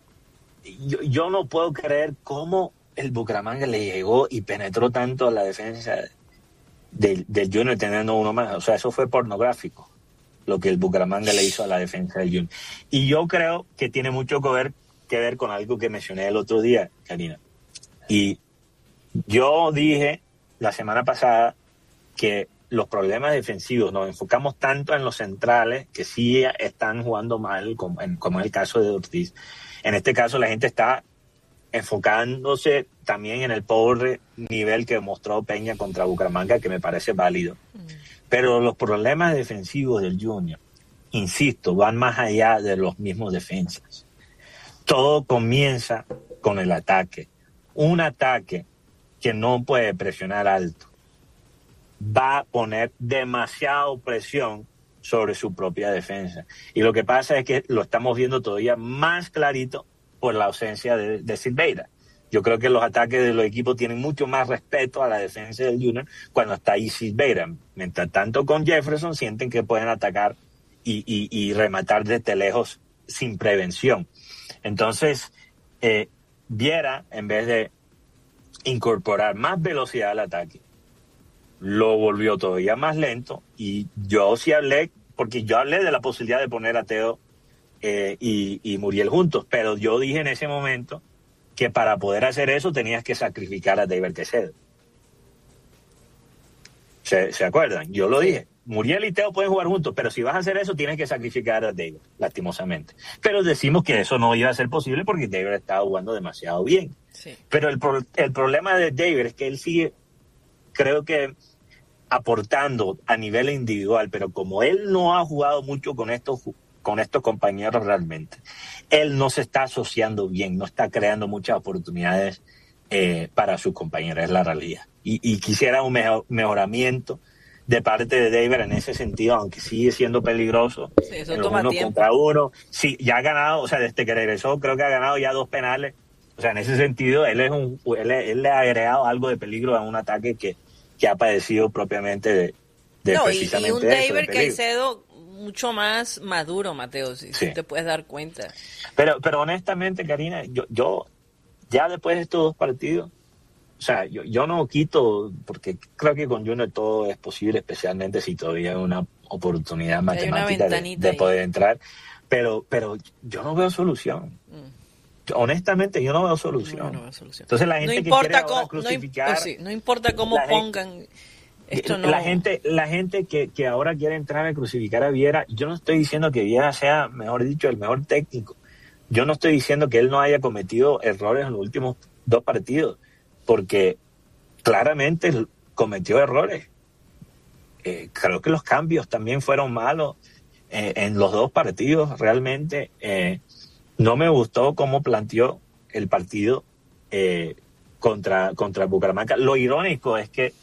yo, yo no puedo creer cómo el Bucaramanga le llegó y penetró tanto a la defensa del, del Junior teniendo uno más. O sea, eso fue pornográfico, lo que el Bucaramanga le hizo a la defensa del Junior. Y yo creo que tiene mucho que ver, que ver con algo que mencioné el otro día, Karina. Y yo dije la semana pasada que los problemas defensivos, nos enfocamos tanto en los centrales que sí están jugando mal, como en, como en el caso de Ortiz. En este caso la gente está enfocándose también en el pobre nivel que mostró Peña contra Bucaramanga, que me parece válido. Pero los problemas defensivos del Junior, insisto, van más allá de los mismos defensas. Todo comienza con el ataque. Un ataque que no puede presionar alto va a poner demasiada presión sobre su propia defensa. Y lo que pasa es que lo estamos viendo todavía más clarito por la ausencia de, de Silveira. Yo creo que los ataques de los equipos tienen mucho más respeto a la defensa del Junior cuando está ahí Silveira. Mientras tanto con Jefferson sienten que pueden atacar y, y, y rematar desde lejos sin prevención. Entonces, eh, Viera, en vez de incorporar más velocidad al ataque, lo volvió todavía más lento. Y yo sí hablé, porque yo hablé de la posibilidad de poner a Teo eh, y, y Muriel juntos, pero yo dije en ese momento que para poder hacer eso tenías que sacrificar a David Quesedo. ¿Se, ¿Se acuerdan? Yo lo dije. Muriel y Teo pueden jugar juntos, pero si vas a hacer eso tienes que sacrificar a David, lastimosamente. Pero decimos que eso no iba a ser posible porque David estaba jugando demasiado bien. Sí. Pero el, pro, el problema de David es que él sigue, creo que, aportando a nivel individual, pero como él no ha jugado mucho con estos, con estos compañeros realmente, él no se está asociando bien, no está creando muchas oportunidades eh, para sus compañeros, es la realidad. Y, y quisiera un mejor, mejoramiento de parte de David en ese sentido, aunque sigue siendo peligroso Sí, eso en los toma uno tiempo. contra uno. Sí, ya ha ganado, o sea, desde que regresó creo que ha ganado ya dos penales. O sea, en ese sentido, él es un él, él le ha agregado algo de peligro a un ataque que, que ha padecido propiamente de, de No, y, y precisamente un eso, de David peligro. Caicedo mucho más maduro, Mateo, si, Sí. si te puedes dar cuenta. Pero, pero honestamente, Karina, yo, yo ya después de estos dos partidos, o sea, yo, yo no quito, porque creo que con Junior todo es posible, especialmente si todavía hay una oportunidad Hay una matemática de, ventanita de ahí. poder entrar, pero, pero yo no veo solución. Mm. Yo, honestamente, yo no veo solución. No, no veo solución. Entonces la No gente que importa quiere ahora cómo, no, im- crucificar... pues sí, no importa cómo la gente- pongan esto, no. La gente, la gente que, que ahora quiere entrar a crucificar a Viera, yo no estoy diciendo que Viera sea, mejor dicho, el mejor técnico. Yo no estoy diciendo que él no haya cometido errores en los últimos dos partidos, porque claramente cometió errores. Eh, creo que los cambios también fueron malos. eh, en los dos partidos realmente eh, no me gustó cómo planteó el partido eh, contra, contra Bucaramanga. Lo irónico es que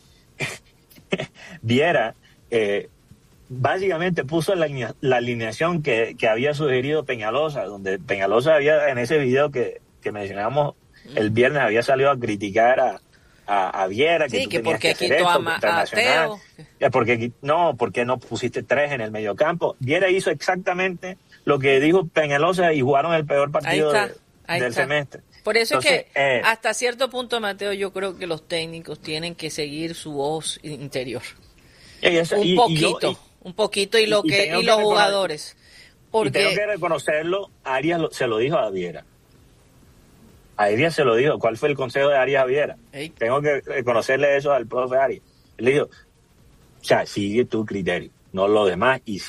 Viera eh, básicamente puso la, la alineación que, que había sugerido Peñalosa, donde Peñalosa había, en ese video que, que mencionamos el viernes, había salido a criticar a, a, a Viera, que sí, tú que tenías porque que hacer quitó esto, a, que a Teo. Porque, no, porque no pusiste tres en el mediocampo. Viera hizo exactamente lo que dijo Peñalosa y jugaron el peor partido Ahí está, de, ahí del está. semestre. Por eso Entonces, es que eh, hasta cierto punto, Mateo, yo creo que los técnicos tienen que seguir su voz interior. y eso- Un y- y poquito, yo- y- un poquito y lo y que tengo y que los reconocer- jugadores. Y Porque tengo que reconocerlo, Arias lo- se lo dijo a Viera. A Arias se lo dijo. ¿Cuál fue el consejo de Arias a Viera? Ey. Tengo que reconocerle eso al profe Arias. Él le dijo, o sea, sigue tu criterio, no lo demás, y